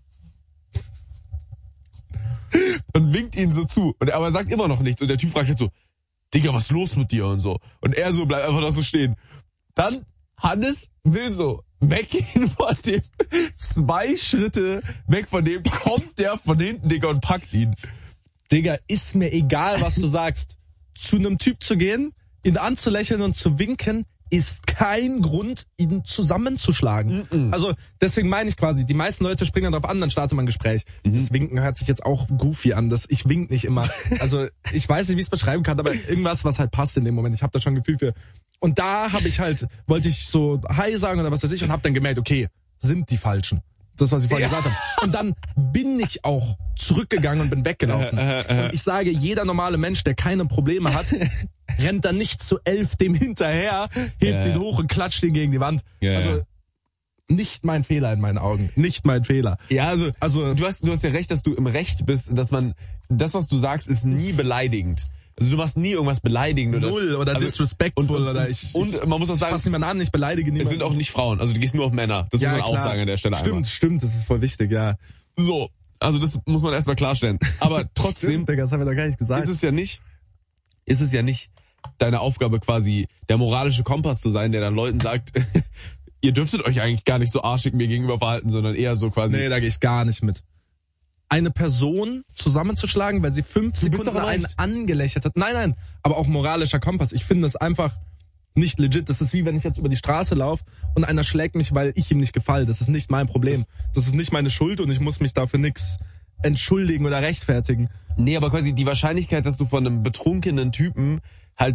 und winkt ihn so zu. Und er aber sagt immer noch nichts. Und der Typ fragt jetzt so, Digga, was ist los mit dir und so. Und er so bleibt einfach noch so stehen. Dann Hannes will so weggehen von dem, zwei Schritte weg von dem, kommt der von hinten, Digga, und packt ihn. Digga, ist mir egal, was du sagst. Zu einem Typ zu gehen, ihn anzulächeln und zu winken, ist kein Grund, ihn zusammenzuschlagen. Mm-mm. Also deswegen meine ich quasi, die meisten Leute springen dann drauf an, dann startet man ein Gespräch. Mhm. Das Winken hört sich jetzt auch goofy an, das ich wink nicht immer. Also ich weiß nicht, wie ich es beschreiben kann, aber irgendwas, was halt passt in dem Moment. Ich habe da schon ein Gefühl für. Und da habe ich halt, wollte ich so Hi sagen oder was weiß ich und habe dann gemerkt, okay, sind die Falschen. Das, was ich vorhin ja. gesagt habe. Und dann bin ich auch zurückgegangen und bin weggelaufen. Und ich sage, jeder normale Mensch, der keine Probleme hat, rennt dann nicht zu elf dem hinterher, hebt ja. ihn hoch und klatscht ihn gegen die Wand. Ja. Also nicht mein Fehler in meinen Augen. Nicht mein Fehler. Ja, also, also du hast, du hast ja recht, dass du im Recht bist, dass man, das, was du sagst, ist nie beleidigend. Also du machst nie irgendwas beleidigend oder Null oder also, disrespectful und, und, oder ich. Und man muss auch ich sagen, fasse niemanden an, ich beleidige niemanden. es sind auch nicht Frauen, also du gehst nur auf Männer. Das ja, muss man klar. auch sagen an der Stelle. Stimmt, einmal. stimmt, das ist voll wichtig, ja. So, also das muss man erstmal klarstellen. Aber trotzdem Stimmt, Digga, das haben wir doch gar nicht gesagt. ist es ja nicht, ist es ja nicht deine Aufgabe quasi, der moralische Kompass zu sein, der dann Leuten sagt, ihr dürftet euch eigentlich gar nicht so arschig mir gegenüber verhalten, sondern eher so quasi. Nee, da gehe ich gar nicht mit. Eine Person zusammenzuschlagen, weil sie fünf Du bist Sekunden doch einen recht. angelächelt hat. Nein, nein, aber auch moralischer Kompass. Ich finde das einfach nicht legit. Das ist wie wenn ich jetzt über die Straße laufe und einer schlägt mich, weil ich ihm nicht gefalle. Das ist nicht mein Problem. Das, das ist nicht meine Schuld und ich muss mich dafür nix entschuldigen oder rechtfertigen. Nee, aber quasi die Wahrscheinlichkeit, dass du von einem betrunkenen Typen halt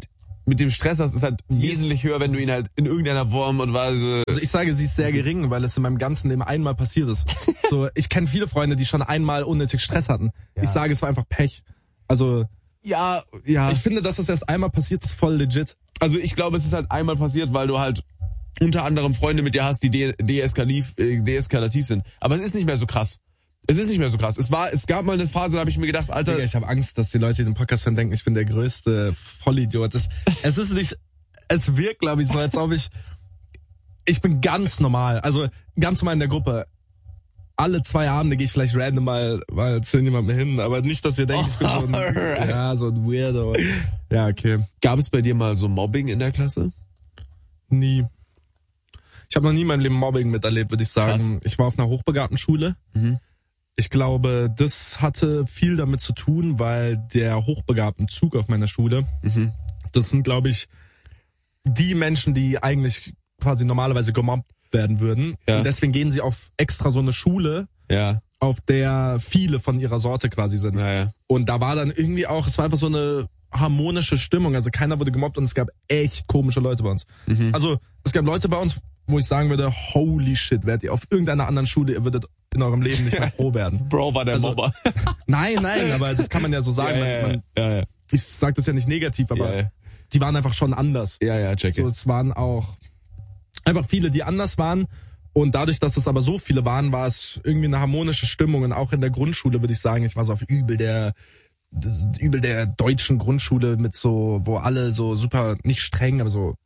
mit dem Stress hast, ist halt wesentlich höher, wenn du ihn halt in irgendeiner Form und Weise... Also ich sage, sie ist sehr gering, weil es in meinem ganzen Leben einmal passiert ist. So, ich kenne viele Freunde, die schon einmal unnötig Stress hatten. Ja. Ich sage, es war einfach Pech. Also... Ja, ja. Ich finde, dass das erst einmal passiert, ist voll legit. Also ich glaube, es ist halt einmal passiert, weil du halt unter anderem Freunde mit dir hast, die de- deeskalativ, äh, deeskalativ sind. Aber es ist nicht mehr so krass. Es ist nicht mehr so krass. Es war, es gab mal eine Phase, da habe ich mir gedacht, Alter... Digga, ich habe Angst, dass die Leute, die den Podcast hören, denken, ich bin der größte Vollidiot. Es, es ist nicht... Es wirkt, glaube ich, so, als ob ich... Ich bin ganz normal. Also ganz normal in der Gruppe. Alle zwei Abende gehe ich vielleicht random mal, mal zu jemandem hin, aber nicht, dass ihr denkt, ich bin so ein, ja, so ein Weirdo. Ja, okay. Gab es bei dir mal so Mobbing in der Klasse? Nie. Ich habe noch nie in meinem Leben Mobbing miterlebt, würde ich sagen. Krass. Ich war auf einer hochbegabten Schule. Mhm. Ich glaube, das hatte viel damit zu tun, weil der hochbegabten Zug auf meiner Schule, mhm. das sind, glaube ich, die Menschen, die eigentlich quasi normalerweise gemobbt werden würden. Ja. Und deswegen gehen sie auf extra so eine Schule, ja. auf der viele von ihrer Sorte quasi sind. Ja, ja. Und da war dann irgendwie auch, es war einfach so eine harmonische Stimmung. Also keiner wurde gemobbt und es gab echt komische Leute bei uns. Mhm. Also es gab Leute bei uns, wo ich sagen würde, holy shit, werdet ihr auf irgendeiner anderen Schule, ihr würdet in eurem Leben nicht mehr froh werden. Bro war der also, Mobber. Nein, nein, aber das kann man ja so sagen. Ja, ja, man, man, ja, ja. Ich sag das ja nicht negativ, aber ja, ja. die waren einfach schon anders. Ja, ja, check so, it. Es waren auch einfach viele, die anders waren. Und dadurch, dass es aber so viele waren, war es irgendwie eine harmonische Stimmung. Und auch in der Grundschule würde ich sagen, ich war so auf übel der, übel der deutschen Grundschule mit so, wo alle so super, nicht streng, aber so,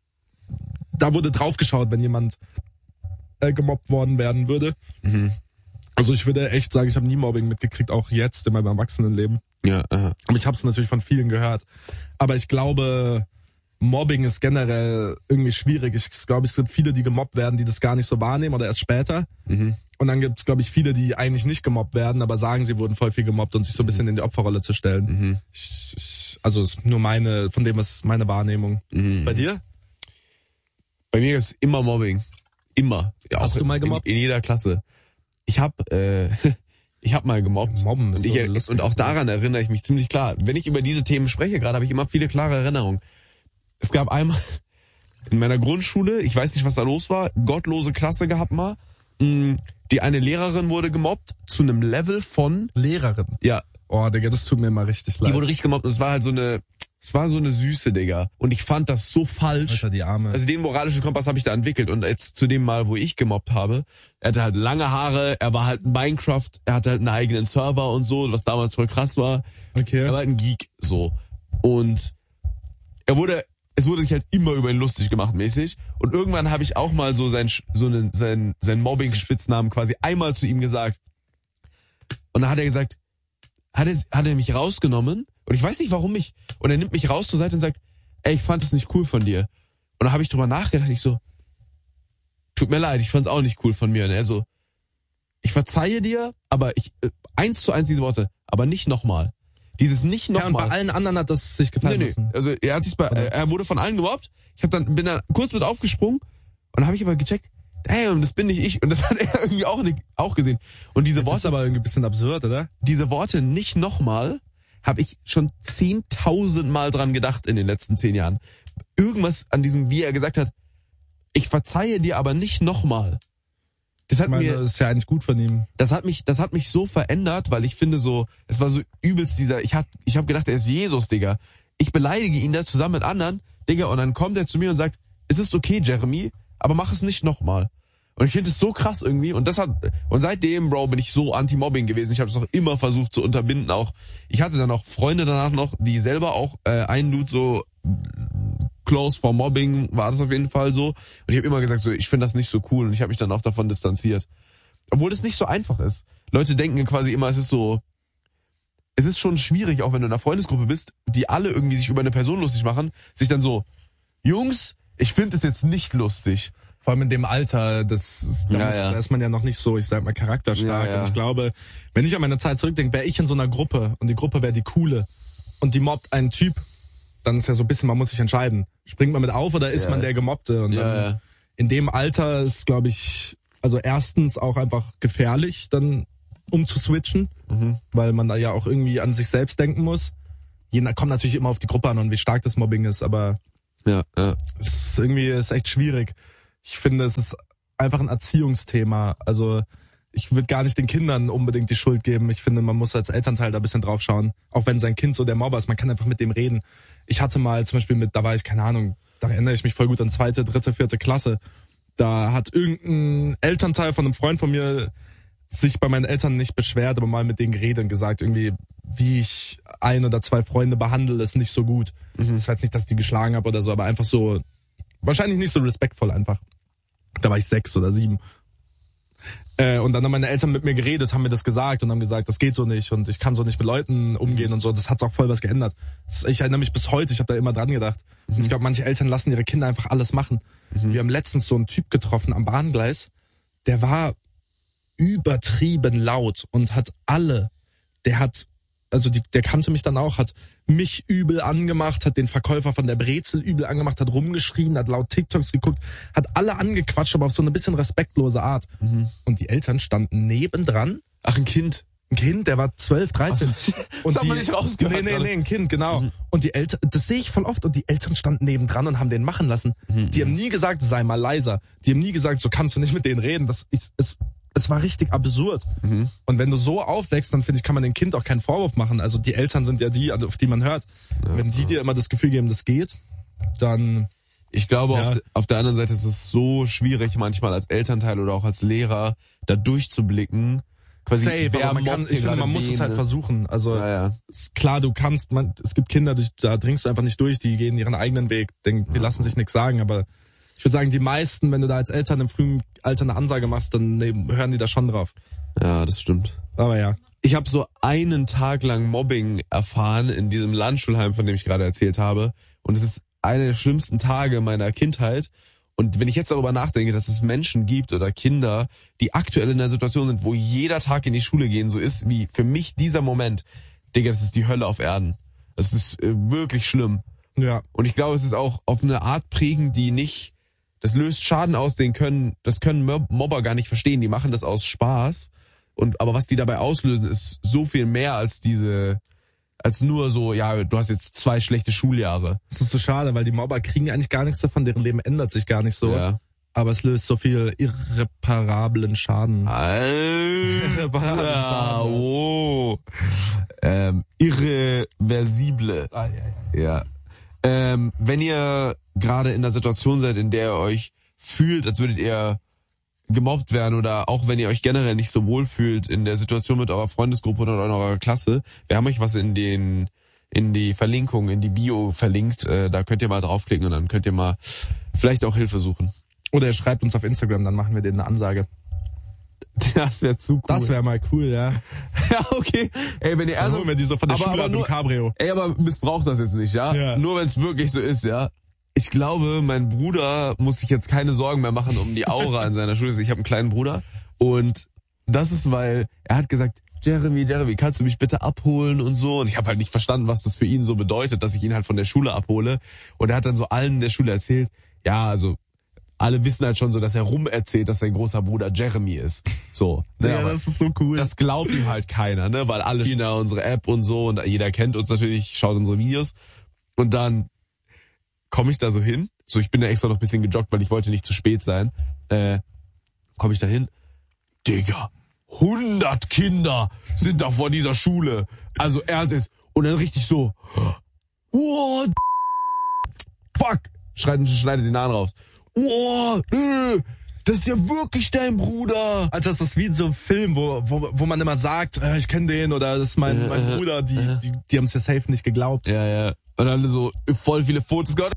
da wurde draufgeschaut, wenn jemand äh, gemobbt worden werden würde. Mhm. Also ich würde echt sagen, ich habe nie Mobbing mitgekriegt, auch jetzt in meinem Erwachsenenleben. Ja, aha. Aber ich habe es natürlich von vielen gehört. Aber ich glaube, Mobbing ist generell irgendwie schwierig. Ich glaube, es gibt viele, die gemobbt werden, die das gar nicht so wahrnehmen oder erst später. Mhm. Und dann gibt es, glaube ich, viele, die eigentlich nicht gemobbt werden, aber sagen, sie wurden voll viel gemobbt und sich so ein bisschen in die Opferrolle zu stellen. Mhm. Ich, ich, also ist nur meine, von dem ist meine Wahrnehmung. Mhm. Bei dir? Bei mir ist immer Mobbing. Immer. Ja, Hast auch du mal gemobbt? In, in jeder Klasse. Ich hab, äh, ich hab mal gemobbt. Mobben und, ist ich, so lustig. und auch daran erinnere ich mich ziemlich klar. Wenn ich über diese Themen spreche, gerade habe ich immer viele klare Erinnerungen. Es gab einmal in meiner Grundschule, ich weiß nicht, was da los war, gottlose Klasse gehabt mal. Die eine Lehrerin wurde gemobbt zu einem Level von... Lehrerin? Ja. Oh, Digga, das tut mir mal richtig leid. Die wurde richtig gemobbt und es war halt so eine... Es war so eine Süße, Digga. Und ich fand das so falsch. Alter, die Arme. Also den moralischen Kompass habe ich da entwickelt. Und jetzt zu dem Mal, wo ich gemobbt habe, er hatte halt lange Haare, er war halt Minecraft, er hatte halt einen eigenen Server und so, was damals voll krass war. Okay. Er war halt ein Geek, so. Und er wurde... Es wurde sich halt immer über ihn lustig gemacht, mäßig. Und irgendwann habe ich auch mal so sein, so einen, sein, sein Mobbing-Spitznamen quasi einmal zu ihm gesagt. Und dann hat er gesagt, hat er, hat er mich rausgenommen. Und ich weiß nicht, warum mich. Und er nimmt mich raus zur Seite und sagt, ey, ich fand es nicht cool von dir. Und da habe ich drüber nachgedacht, ich so, tut mir leid, ich fand es auch nicht cool von mir. Und er so, ich verzeihe dir, aber ich, äh, eins zu eins diese Worte, aber nicht nochmal. Dieses nicht nochmal. Ja, und bei allen anderen hat das sich gefallen nee, lassen. Nee. Also er hat sich bei, Oder? er wurde von allen gemobbt. Ich hab dann bin dann kurz mit aufgesprungen und dann habe ich aber gecheckt, damn, das bin nicht ich. Und das hat er irgendwie auch nicht, auch gesehen. Und diese Das Worte, ist aber irgendwie ein bisschen absurd, oder? diese Worte nicht nochmal, habe ich schon zehntausend Mal dran gedacht in den letzten zehn Jahren. Irgendwas an diesem, wie er gesagt hat, ich verzeihe dir aber nicht nochmal. Das hat ich meine, mir, das ist ja eigentlich gut von ihm. das hat mich, das hat mich so verändert, weil ich finde so, es war so übelst dieser, ich hab, ich hab gedacht, er ist Jesus, Digga. Ich beleidige ihn da zusammen mit anderen, Digga, und dann kommt er zu mir und sagt, es ist okay, Jeremy, aber mach es nicht nochmal. Und ich finde es so krass irgendwie, und das hat, und seitdem, Bro, bin ich so anti-Mobbing gewesen. Ich habe es auch immer versucht zu unterbinden, auch. Ich hatte dann auch Freunde danach noch, die selber auch, äh, ein Dude so, close for Mobbing war das auf jeden Fall so. Und ich habe immer gesagt, so, ich finde das nicht so cool, und ich habe mich dann auch davon distanziert. Obwohl das nicht so einfach ist. Leute denken quasi immer, es ist so, es ist schon schwierig, auch wenn du in einer Freundesgruppe bist, die alle irgendwie sich über eine Person lustig machen, sich dann so, Jungs, ich finde es jetzt nicht lustig. Vor allem in dem Alter, das ist, da, Ja, muss, ja. da ist man ja noch nicht so, ich sag mal, charakterstark. Ja, ja. Und ich glaube, wenn ich an meine Zeit zurückdenke, wäre ich in so einer Gruppe und die Gruppe wäre die coole und die mobbt einen Typ, dann ist ja so ein bisschen, man muss sich entscheiden. Springt man mit auf oder ist Ja. man der Gemobbte? Und Ja, dann, ja. in dem Alter ist, glaube ich, also erstens auch einfach gefährlich, dann umzuswitchen, Mhm. weil man da ja auch irgendwie an sich selbst denken muss. je, kommt natürlich immer auf die Gruppe an und wie stark das Mobbing ist, aber Ja, ja. es ist irgendwie ist echt schwierig. Ich finde, es ist einfach ein Erziehungsthema. Also ich würde gar nicht den Kindern unbedingt die Schuld geben. Ich finde, man muss als Elternteil da ein bisschen drauf schauen. Auch wenn sein Kind so der Mobber ist, man kann einfach mit dem reden. Ich hatte mal zum Beispiel mit, da war ich, keine Ahnung, da erinnere ich mich voll gut an zweite, dritte, vierte Klasse. Da hat irgendein Elternteil von einem Freund von mir sich bei meinen Eltern nicht beschwert, aber mal mit denen geredet und gesagt, irgendwie, wie ich ein oder zwei Freunde behandle, ist nicht so gut. Mhm. Das war jetzt nicht, dass ich die geschlagen habe oder so, aber einfach so, wahrscheinlich nicht so respektvoll einfach. Da war ich sechs oder sieben. Äh, und dann haben meine Eltern mit mir geredet, haben mir das gesagt und haben gesagt, das geht so nicht und ich kann so nicht mit Leuten umgehen und so. Das hat auch voll was geändert. Ich erinnere mich bis heute, ich habe da immer dran gedacht. Mhm. Und ich glaube, manche Eltern lassen ihre Kinder einfach alles machen. Mhm. Wir haben letztens so einen Typ getroffen am Bahngleis, der war übertrieben laut und hat alle, der hat, also die, der kannte mich dann auch, hat mich übel angemacht, hat den Verkäufer von der Brezel übel angemacht, hat rumgeschrien, hat laut TikToks geguckt, hat alle angequatscht, aber auf so eine bisschen respektlose Art. Mhm. Und die Eltern standen nebendran. Ach, ein Kind. Ein Kind, der war zwölf, dreizehn. Ach, und das hat man nicht rausgehört. Nee, nee, nee, ein Kind, genau. Mhm. Und die Eltern, das sehe ich voll oft, und die Eltern standen nebendran und haben den machen lassen. Mhm. Die haben nie gesagt, sei mal leiser. Die haben nie gesagt, so kannst du nicht mit denen reden. Das ist, es, es war richtig absurd. Mhm. Und wenn du so aufwächst, dann finde ich, kann man dem Kind auch keinen Vorwurf machen. Also die Eltern sind ja die, auf die man hört. Ja, wenn die dir immer das Gefühl geben, das geht, dann... Ich glaube, ja. auf, auf der anderen Seite ist es so schwierig, manchmal als Elternteil oder auch als Lehrer, da durchzublicken. Quasi, Safe, wer aber man kann, ich finde, man muss es halt versuchen. Also ja, ja. klar, du kannst, man, es gibt Kinder, da dringst du einfach nicht durch, die gehen ihren eigenen Weg, die, die lassen sich nichts sagen, aber ich würde sagen, die meisten, wenn du da als Eltern im frühen Alter eine Ansage machst, dann nee, hören die da schon drauf. Ja, das stimmt. Aber ja. Ich habe so einen Tag lang Mobbing erfahren in diesem Landschulheim, von dem ich gerade erzählt habe, und es ist einer der schlimmsten Tage meiner Kindheit. Und wenn ich jetzt darüber nachdenke, dass es Menschen gibt oder Kinder, die aktuell in der Situation sind, wo jeder Tag in die Schule gehen so ist, wie für mich dieser Moment, Digga, das ist die Hölle auf Erden. Das ist äh, wirklich schlimm. Ja. Und ich glaube, es ist auch auf eine Art prägend, die nicht, das löst Schaden aus, den können, das können Mobber gar nicht verstehen. Die machen das aus Spaß. Und, aber was die dabei auslösen, ist so viel mehr als diese, als nur so, ja, du hast jetzt zwei schlechte Schuljahre. Das ist so schade, weil die Mobber kriegen eigentlich gar nichts davon, deren Leben ändert sich gar nicht so. Ja. Aber es löst so viel irreparablen Schaden. Alter, oh. Ähm, irreversible. Ah, ja, ja. Ja. Ähm, wenn ihr gerade in einer Situation seid, in der ihr euch fühlt, als würdet ihr gemobbt werden, oder auch wenn ihr euch generell nicht so wohl fühlt in der Situation mit eurer Freundesgruppe oder in eurer Klasse, wir haben euch was in den in die Verlinkung, in die Bio verlinkt, äh, da könnt ihr mal draufklicken und dann könnt ihr mal vielleicht auch Hilfe suchen. Oder ihr schreibt uns auf Instagram, dann machen wir denen eine Ansage. Das wäre zu cool. Das wäre mal cool, ja. Ja, okay. Ey, wenn ihr Also, also, wenn die so von der aber, Schule aber ab nur, im Cabrio. Ey, aber missbraucht das jetzt nicht, ja? Ja. Nur wenn es wirklich so ist, ja? Ich glaube, mein Bruder muss sich jetzt keine Sorgen mehr machen um die Aura in seiner Schule. Ich habe einen kleinen Bruder und das ist, weil er hat gesagt, Jeremy, Jeremy, kannst du mich bitte abholen und so? Und ich habe halt nicht verstanden, was das für ihn so bedeutet, dass ich ihn halt von der Schule abhole. Und er hat dann so allen in der Schule erzählt, ja, also alle wissen halt schon so, dass er rum erzählt, dass sein großer Bruder Jeremy ist. So. Ne, Ja, das ist so cool. Das glaubt ihm halt keiner, ne? Weil alle spielen da unsere App und so und jeder kennt uns natürlich, schaut unsere Videos. Und dann komme ich da so hin. So, ich bin da extra noch ein bisschen gejoggt, weil ich wollte nicht zu spät sein. Äh, komme ich da hin. Digga, hundert Kinder sind da vor dieser Schule. Also ernst ist. Und dann richtig so, what? Fuck. Schneidet, schneidet den Namen raus. Oh, das ist ja wirklich dein Bruder. Also das ist wie in so einem Film, wo, wo, wo man immer sagt, äh, ich kenne den oder das ist mein, mein Äh, Bruder, die, äh. die, die haben es ja safe nicht geglaubt. Ja, ja. Und dann so voll viele Fotos gehabt.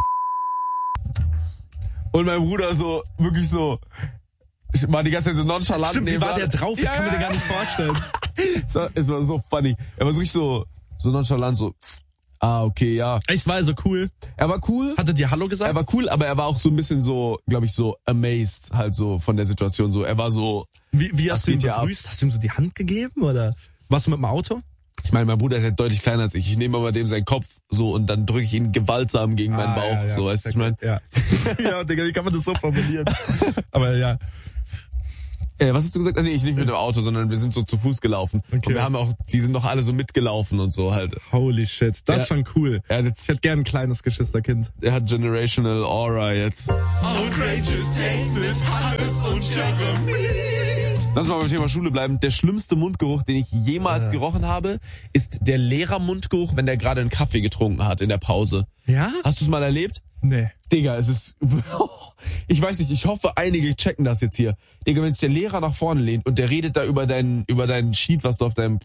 Und mein Bruder so, wirklich so, ich war die ganze Zeit so nonchalant. Stimmt, wie war nebenan. der drauf? Ich Ja, kann mir den ja. gar nicht vorstellen. Es war, es war so funny. Er war so richtig so, so nonchalant, so, ah, okay, ja. Es war also cool. Er war cool. Hatte dir Hallo gesagt? Er war cool, aber er war auch so ein bisschen so, glaube ich, so amazed halt so von der Situation. So, er war so, wie wie Was hast du ihn geht hier ab? begrüßt? Hast du ihm so die Hand gegeben oder warst du mit dem Auto? ich meine, mein Bruder ist ja deutlich kleiner als ich. Ich nehme aber dem seinen Kopf so und dann drücke ich ihn gewaltsam gegen meinen Ah, Bauch. ja, ja. So, weißt du, ich meine. Ja. Ja, Digga, wie kann man das so formulieren? Aber ja. Äh, was hast du gesagt? Also ich nicht mit dem Auto, sondern wir sind so zu Fuß gelaufen. Okay. Und wir haben auch, die sind noch alle so mitgelaufen und so halt. Holy shit, das Ja. ist schon cool. Er hat, jetzt, Ich hätte gern ein kleines Geschwisterkind. er hat Generational Aura jetzt. Outrageous Taste mit Hannes und Jeremy. Lass mal beim Thema Schule bleiben. Der schlimmste Mundgeruch, den ich jemals Ja. gerochen habe, ist der Lehrermundgeruch, wenn der gerade einen Kaffee getrunken hat in der Pause. Ja? Hast du es mal erlebt? Nee. Digga, es ist... Ich weiß nicht, ich hoffe, einige checken das jetzt hier. Digga, wenn sich der Lehrer nach vorne lehnt und der redet da über deinen, über deinen Sheet, was du auf deinem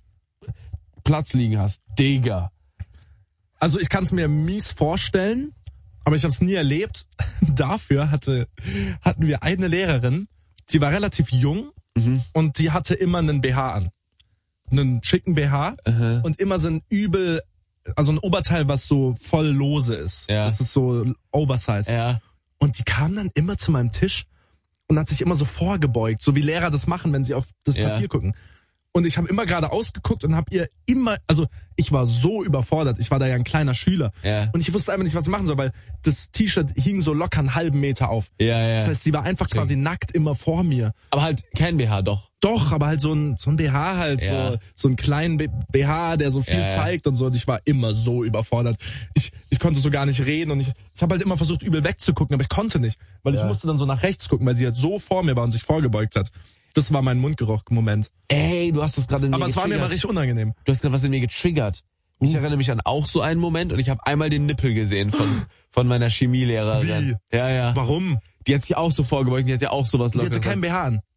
Platz liegen hast. Digga. Also ich kann es mir mies vorstellen, aber ich habe es nie erlebt. Dafür hatte hatten wir eine Lehrerin, die war relativ jung Mhm. und die hatte immer einen B H an. Einen schicken B H Aha. und immer so ein übel, also ein Oberteil, was so voll lose ist. Ja. Das ist so oversized. Ja. Und die kam dann immer zu meinem Tisch und hat sich immer so vorgebeugt, so wie Lehrer das machen, wenn sie auf das Ja. Papier gucken. Und ich habe immer gerade ausgeguckt und habe ihr immer, also ich war so überfordert, ich war da ja ein kleiner Schüler. Ja. Und ich wusste einfach nicht, was ich machen soll, weil das T-Shirt hing so locker einen halben Meter auf. Ja, ja. Das heißt, sie war einfach quasi nackt immer vor mir. Aber halt kein B H, doch. Doch, aber halt so ein, so ein B H halt, Ja. so, so einen kleinen B- BH, der so viel Ja, ja. zeigt und so. Und ich war immer so überfordert. Ich, ich konnte so gar nicht reden und ich, ich habe halt immer versucht, übel wegzugucken, aber ich konnte nicht, weil ich Ja. musste dann so nach rechts gucken, weil sie halt so vor mir war und sich vorgebeugt hat. Das war mein Mundgeruch-Moment. Ey, du hast das gerade in mir Aber es war mir mal getriggert. richtig unangenehm. Du hast gerade was in mir getriggert. Ich erinnere mich an auch so einen Moment und ich habe einmal den Nippel gesehen von von meiner Chemielehrerin. Wie? Ja, ja. Warum? Die hat sich auch so vorgebeugt, die hat ja auch sowas Die hatte Lockeres. keinen B H an.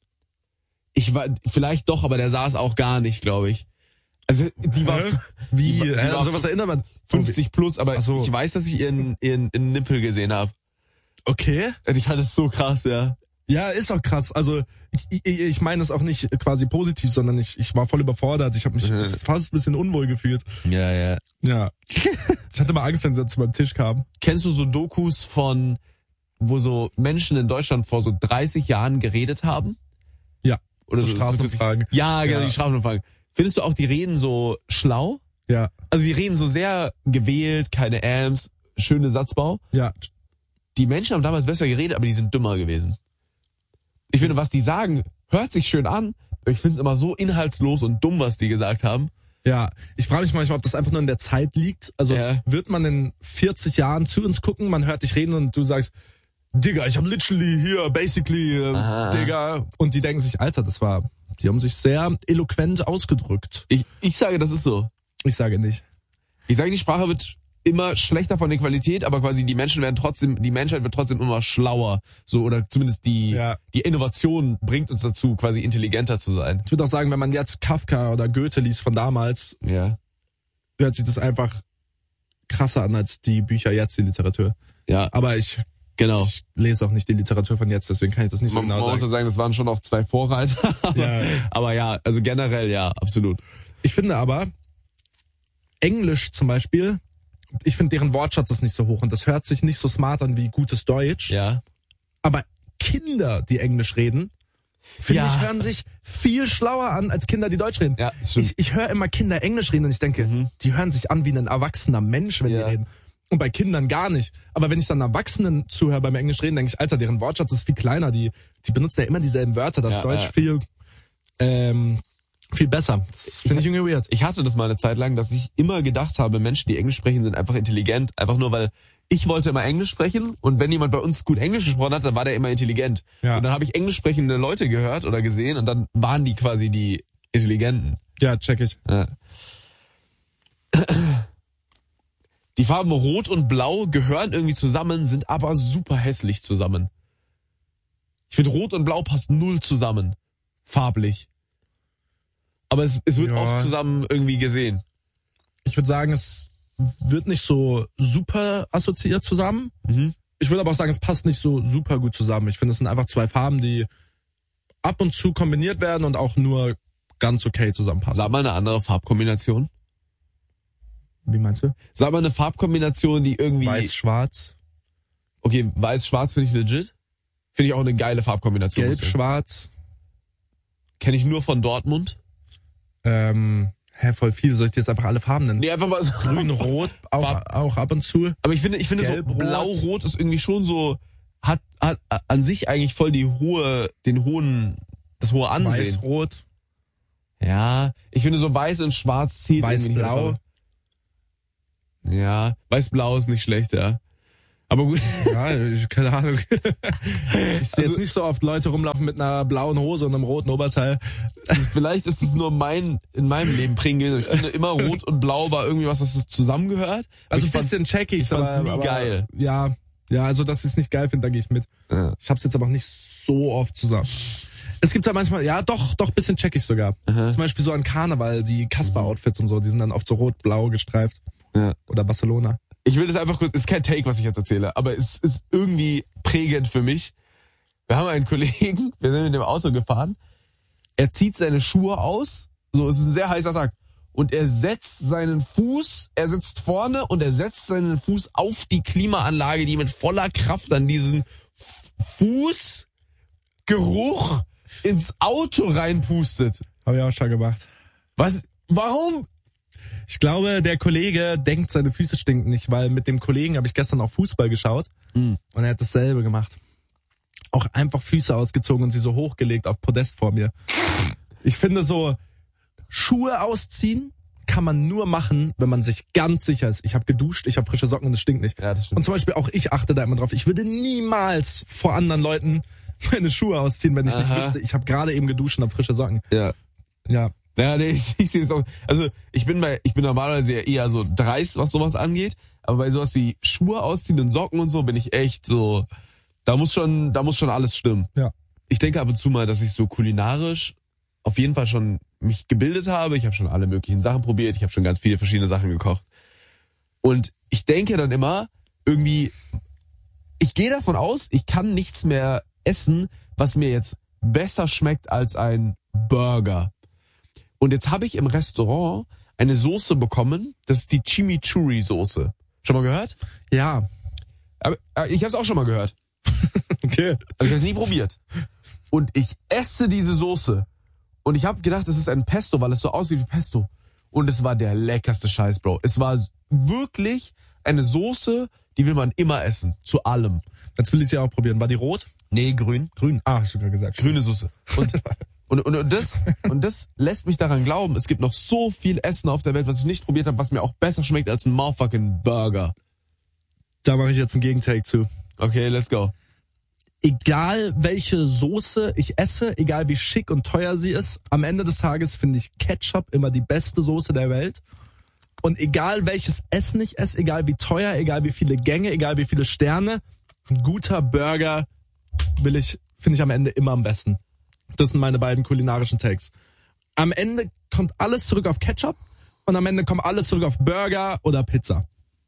Ich war vielleicht doch, aber der saß auch gar nicht, glaube ich. Also die war Hä? Wie? Die war, die Hä? war Sowas erinnert man. fünfzig plus, aber Ach so. ich weiß, dass ich ihren ihren, ihren Nippel gesehen habe. Okay. Ich fand das so krass, ja. Ja, ist auch krass. Also ich, ich, ich meine es auch nicht quasi positiv, sondern ich, ich war voll überfordert. Ich habe mich Mhm. fast ein bisschen unwohl gefühlt. Ja, ja. Ja. Ich hatte mal Angst, wenn sie zu meinem Tisch kamen. Kennst du so Dokus von, wo so Menschen in Deutschland vor so dreißig Jahren geredet haben? Ja. Oder So so Straßenumfragen. Ja, genau, Ja. die Straßenumfragen. Findest du auch, die reden so schlau? Ja. Also die reden so sehr gewählt, keine Ams, schöne Satzbau. Ja. Die Menschen haben damals besser geredet, aber die sind dümmer gewesen. Ich finde, was die sagen, hört sich schön an, aber ich finde es immer so inhaltslos und dumm, was die gesagt haben. Ja. Ich frage mich manchmal, ob das einfach nur in der Zeit liegt. Also Ja. wird man in vierzig Jahren zu uns gucken, man hört dich reden und du sagst, Digga, ich habe literally hier, basically, äh, Aha. Digga. Und die denken sich, Alter, das war, die haben sich sehr eloquent ausgedrückt. Ich, ich sage, das ist so. Ich sage nicht. Ich sage, die Sprache wird immer schlechter von der Qualität, aber quasi die Menschen werden trotzdem, die Menschheit wird trotzdem immer schlauer. So, oder zumindest die, Ja. die Innovation bringt uns dazu, quasi intelligenter zu sein. Ich würde auch sagen, wenn man jetzt Kafka oder Goethe liest von damals, Ja. hört sich das einfach krasser an als die Bücher jetzt, die Literatur. Ja, Aber ich, genau. ich lese auch nicht die Literatur von jetzt, deswegen kann ich das nicht so Man, man genau muss ja sagen. sagen, das waren schon auch zwei Vorreiter. aber, Ja. aber ja, also generell ja, absolut. Ich finde aber, Englisch zum Beispiel, ich finde deren Wortschatz ist nicht so hoch und das hört sich nicht so smart an wie gutes Deutsch. Ja. Aber Kinder, die Englisch reden, finde Ja. ich, hören sich viel schlauer an als Kinder, die Deutsch reden. Ja, das stimmt. Ich, ich höre immer Kinder Englisch reden und ich denke, Mhm. die hören sich an wie ein erwachsener Mensch, wenn Ja. die reden. Und bei Kindern gar nicht. Aber wenn ich dann Erwachsenen zuhöre beim Englisch reden, denke ich, Alter, deren Wortschatz ist viel kleiner. Die, die benutzen ja immer dieselben Wörter. Das Ja, Deutsch ja. viel, ähm, viel besser. Das finde ich irgendwie weird. Ich hatte das mal eine Zeit lang, dass ich immer gedacht habe, Menschen, die Englisch sprechen, sind einfach intelligent. Einfach nur, weil ich wollte immer Englisch sprechen und wenn jemand bei uns gut Englisch gesprochen hat, dann war der immer intelligent. Ja. Und dann habe ich englisch sprechende Leute gehört oder gesehen und dann waren die quasi die Intelligenten. Ja, check ich. Ja. Die Farben Rot und Blau gehören irgendwie zusammen, sind aber super hässlich zusammen. Ich finde, Rot und Blau passt null zusammen. Farblich. Aber es, es wird Ja. oft zusammen irgendwie gesehen. Ich würde sagen, es wird nicht so super assoziiert zusammen. Mhm. Ich würde aber auch sagen, es passt nicht so super gut zusammen. Ich finde, es sind einfach zwei Farben, die ab und zu kombiniert werden und auch nur ganz okay zusammenpassen. Sag mal eine andere Farbkombination. Wie meinst du? Sag mal eine Farbkombination, die irgendwie... Weiß-Schwarz, Okay, weiß-schwarz finde ich legit. Finde ich auch eine geile Farbkombination. Gelb-Schwarz, Kenne ich nur von Dortmund. ähm, hä, voll viel. Soll ich dir jetzt einfach alle Farben nennen? Nee, einfach mal so. Grün-Rot, auch, Farb- auch ab und zu. Aber ich finde, ich finde so Gelb-Rot. blau-rot ist irgendwie schon so, hat, hat an sich eigentlich voll die hohe, den hohen, das hohe Ansehen. Weiß-Rot, Ja, ich finde so weiß und schwarz zieht irgendwie nicht Weiß-Blau. mehr. Ja, weiß-blau ist nicht schlecht, ja. Aber gut. Ja, ich, keine Ahnung. Ich sehe Also- jetzt nicht so oft Leute rumlaufen mit einer blauen Hose und einem roten Oberteil. Vielleicht ist es nur mein, in meinem Leben prägend gewesen. Ich finde immer rot und blau war irgendwie was, das zusammengehört. Aber Also ich ein bisschen check ich, ich fand's aber, nie aber, geil. Ja, ja, also dass ich es nicht geil finde, da gehe ich mit. Ja. Ich hab's jetzt aber auch nicht so oft zusammen. Es gibt da manchmal, ja doch, doch bisschen check ich sogar. Zum Beispiel so an Karneval, die Kasper-Outfits und so, die sind dann oft so rot-blau gestreift. Ja. Oder Barcelona. Ich will das einfach kurz, ist kein Take, was ich jetzt erzähle, aber es ist irgendwie prägend für mich. Wir haben einen Kollegen, wir sind mit dem Auto gefahren, er zieht seine Schuhe aus, so, es ist ein sehr heißer Tag, und er setzt seinen Fuß, er sitzt vorne und er setzt seinen Fuß auf die Klimaanlage, die mit voller Kraft an diesen F- Fußgeruch ins Auto reinpustet. Habe ich auch schon gemacht. Was, warum? Ich glaube, der Kollege denkt, seine Füße stinken nicht, weil mit dem Kollegen habe ich gestern auch Fußball geschaut Mhm. und er hat dasselbe gemacht. Auch einfach Füße ausgezogen und sie so hochgelegt auf Podest vor mir. Ich finde so, Schuhe ausziehen kann man nur machen, wenn man sich ganz sicher ist. Ich habe geduscht, ich habe frische Socken und es stinkt nicht. Ja, das stimmt. Und zum Beispiel auch ich achte da immer drauf. Ich würde niemals vor anderen Leuten meine Schuhe ausziehen, wenn ich nicht Aha. wüsste, ich habe gerade eben geduscht und habe frische Socken. Ja. Ja, Ja, nee, ich, ich sehe jetzt auch. Also ich bin bei, ich bin normalerweise eher so dreist, was sowas angeht, aber bei sowas wie Schuhe ausziehen und Socken und so bin ich echt so. Da muss schon, da muss schon alles stimmen. ja. Ich denke ab und zu mal, dass ich so kulinarisch auf jeden Fall schon mich gebildet habe. Ich habe schon alle möglichen Sachen probiert. Ich habe schon ganz viele verschiedene Sachen gekocht. Und ich denke dann immer irgendwie, ich gehe davon aus, ich kann nichts mehr essen, was mir jetzt besser schmeckt als ein Burger. Und jetzt habe ich im Restaurant eine Soße bekommen, das ist die Chimichurri-Soße. Schon mal gehört? Ja, Aber äh, ich habe es auch schon mal gehört. okay. Also ich habe es nie probiert. Und ich esse diese Soße. Und ich habe gedacht, es ist ein Pesto, weil es so aussieht wie Pesto. Und es war der leckerste Scheiß, Bro. Es war wirklich eine Soße, die will man immer essen. Zu allem. Jetzt will ich sie auch probieren. War die rot? Nee, grün. Grün. Ah, hast du gerade gesagt. Grüne Soße. Und, und, und, und, das, und das lässt mich daran glauben, es gibt noch so viel Essen auf der Welt, was ich nicht probiert habe, was mir auch besser schmeckt als ein motherfucking Burger. Da mache ich jetzt einen Gegentake zu. Okay, let's go. Egal welche Soße ich esse, egal wie schick und teuer sie ist, am Ende des Tages finde ich Ketchup immer die beste Soße der Welt. Und egal welches Essen ich esse, egal wie teuer, egal wie viele Gänge, egal wie viele Sterne, ein guter Burger will ich, finde ich am Ende immer am besten. Das sind meine beiden kulinarischen Takes. Am Ende kommt alles zurück auf Ketchup und am Ende kommt alles zurück auf Burger oder Pizza.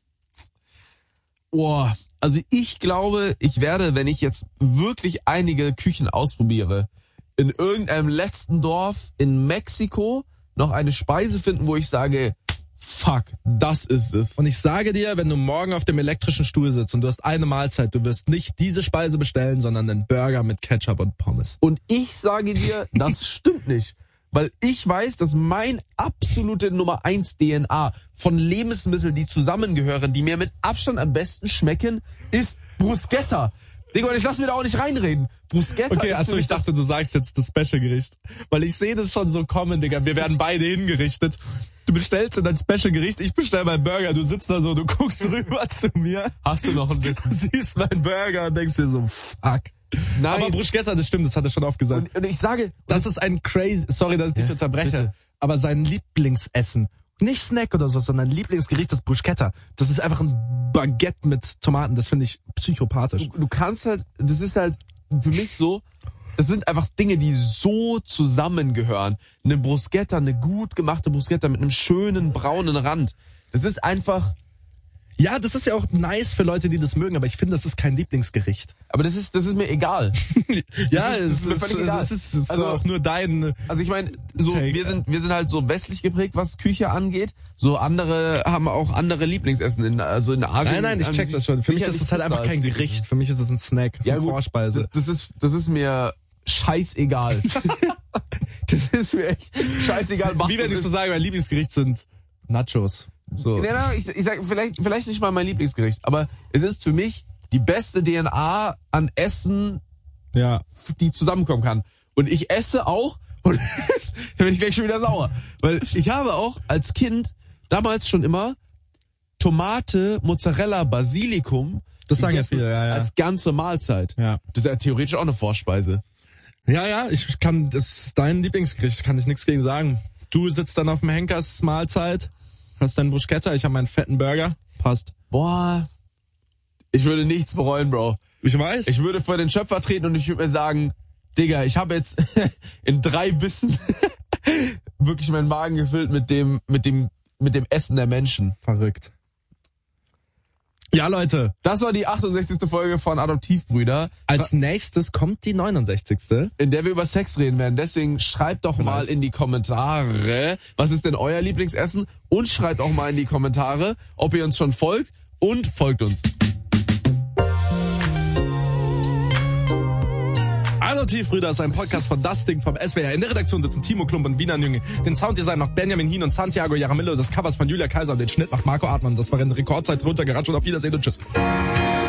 Oh, also ich glaube, ich werde, wenn ich jetzt wirklich einige Küchen ausprobiere, in irgendeinem letzten Dorf in Mexiko noch eine Speise finden, wo ich sage, fuck, das ist es. Und ich sage dir, wenn du morgen auf dem elektrischen Stuhl sitzt und du hast eine Mahlzeit, du wirst nicht diese Speise bestellen, sondern einen Burger mit Ketchup und Pommes. Und ich sage dir, das stimmt nicht. Weil ich weiß, dass mein absolute Nummer eins D N A von Lebensmitteln, die zusammengehören, die mir mit Abstand am besten schmecken, ist Bruschetta. Digga, und ich lass mir da auch nicht reinreden. Bruschetta Okay, ist achso, für mich ich dachte, du sagst jetzt das Special-Gericht. Weil ich sehe das schon so kommen, Digga. Wir werden beide hingerichtet. Du bestellst dein Special-Gericht, ich bestell meinen Burger. Du sitzt da so, du guckst rüber zu mir. Hast du noch ein bisschen? Du siehst meinen Burger und denkst dir so, fuck. Nein. Aber Bruschetta, das stimmt, das hat er schon oft gesagt. Und, und ich sage, Das ist ein crazy, sorry, dass ich dich Ja, unterbreche, bitte. aber sein Lieblingsessen, nicht Snack oder so, sondern Lieblingsgericht ist Bruschetta. Das ist einfach ein Baguette mit Tomaten, das finde ich psychopathisch. du, du kannst halt, das ist halt für mich so, das sind einfach Dinge, die so zusammengehören. Eine Bruschetta, eine gut gemachte Bruschetta mit einem schönen braunen Rand. Das ist einfach, Ja, das ist ja auch nice für Leute, die das mögen, aber ich finde, das ist kein Lieblingsgericht. aber das ist, das ist mir egal. Ja, ist- das ist mir völlig egal. Das ist, das ist Also- auch nur dein... Also ich meine, so Take. wir sind wir sind halt so westlich geprägt, was Küche angeht. So andere haben auch andere Lieblingsessen in also in Asien. Nein, nein, ich haben check sie das schon. Für mich sicherlich ist das halt Pizza einfach kein als- Gericht. Für mich ist es ein Snack, Ja, eine gut, Vorspeise. Das, das ist das ist mir scheißegal. Das ist mir echt scheißegal. Was Wie wenn das ich ist. so sage, mein Lieblingsgericht sind Nachos. So. Nee, nee, ich, ich sag vielleicht vielleicht nicht mal mein Lieblingsgericht, aber es ist für mich die beste D N A an Essen, Ja. die zusammenkommen kann. Und ich esse auch, und jetzt bin ich gleich schon wieder sauer. Weil ich habe auch als Kind damals schon immer Tomate, Mozzarella, Basilikum Das sagen ja gegessen viele, ja, ja. als ganze Mahlzeit. Ja. Das ist ja theoretisch auch eine Vorspeise. Ja, ja, ich kann, das ist dein Lieblingsgericht, kann ich nichts gegen sagen. Du sitzt dann auf dem Henkers Mahlzeit, hast deinen Bruschetta, ich habe meinen fetten Burger, passt. Boah, ich würde nichts bereuen, Bro. Ich weiß. Ich würde vor den Schöpfer treten und ich würde mir sagen, Digga, ich habe jetzt in drei Bissen wirklich meinen Magen gefüllt mit dem, mit dem, mit dem Essen der Menschen. Verrückt. Ja, Leute. Das war die achtundsechzigste Folge von Adoptivbrüder. Als nächstes kommt die neunundsechzigste In der wir über Sex reden werden. Deswegen schreibt doch Vielleicht. mal in die Kommentare, was ist denn euer Lieblingsessen? Und schreibt auch mal in die Kommentare, ob ihr uns schon folgt. Und folgt uns. Adoptivbrüder ist ein Podcast von Das Ding vom S W R. In der Redaktion sitzen Timo Klump und Wiener Jünge. Den Sounddesign macht Benjamin Hien und Santiago Jaramillo. Das Covers von Julia Kaiser und den Schnitt macht Marco Artmann. Das war in Rekordzeit runtergeratscht und auf Wiedersehen und tschüss.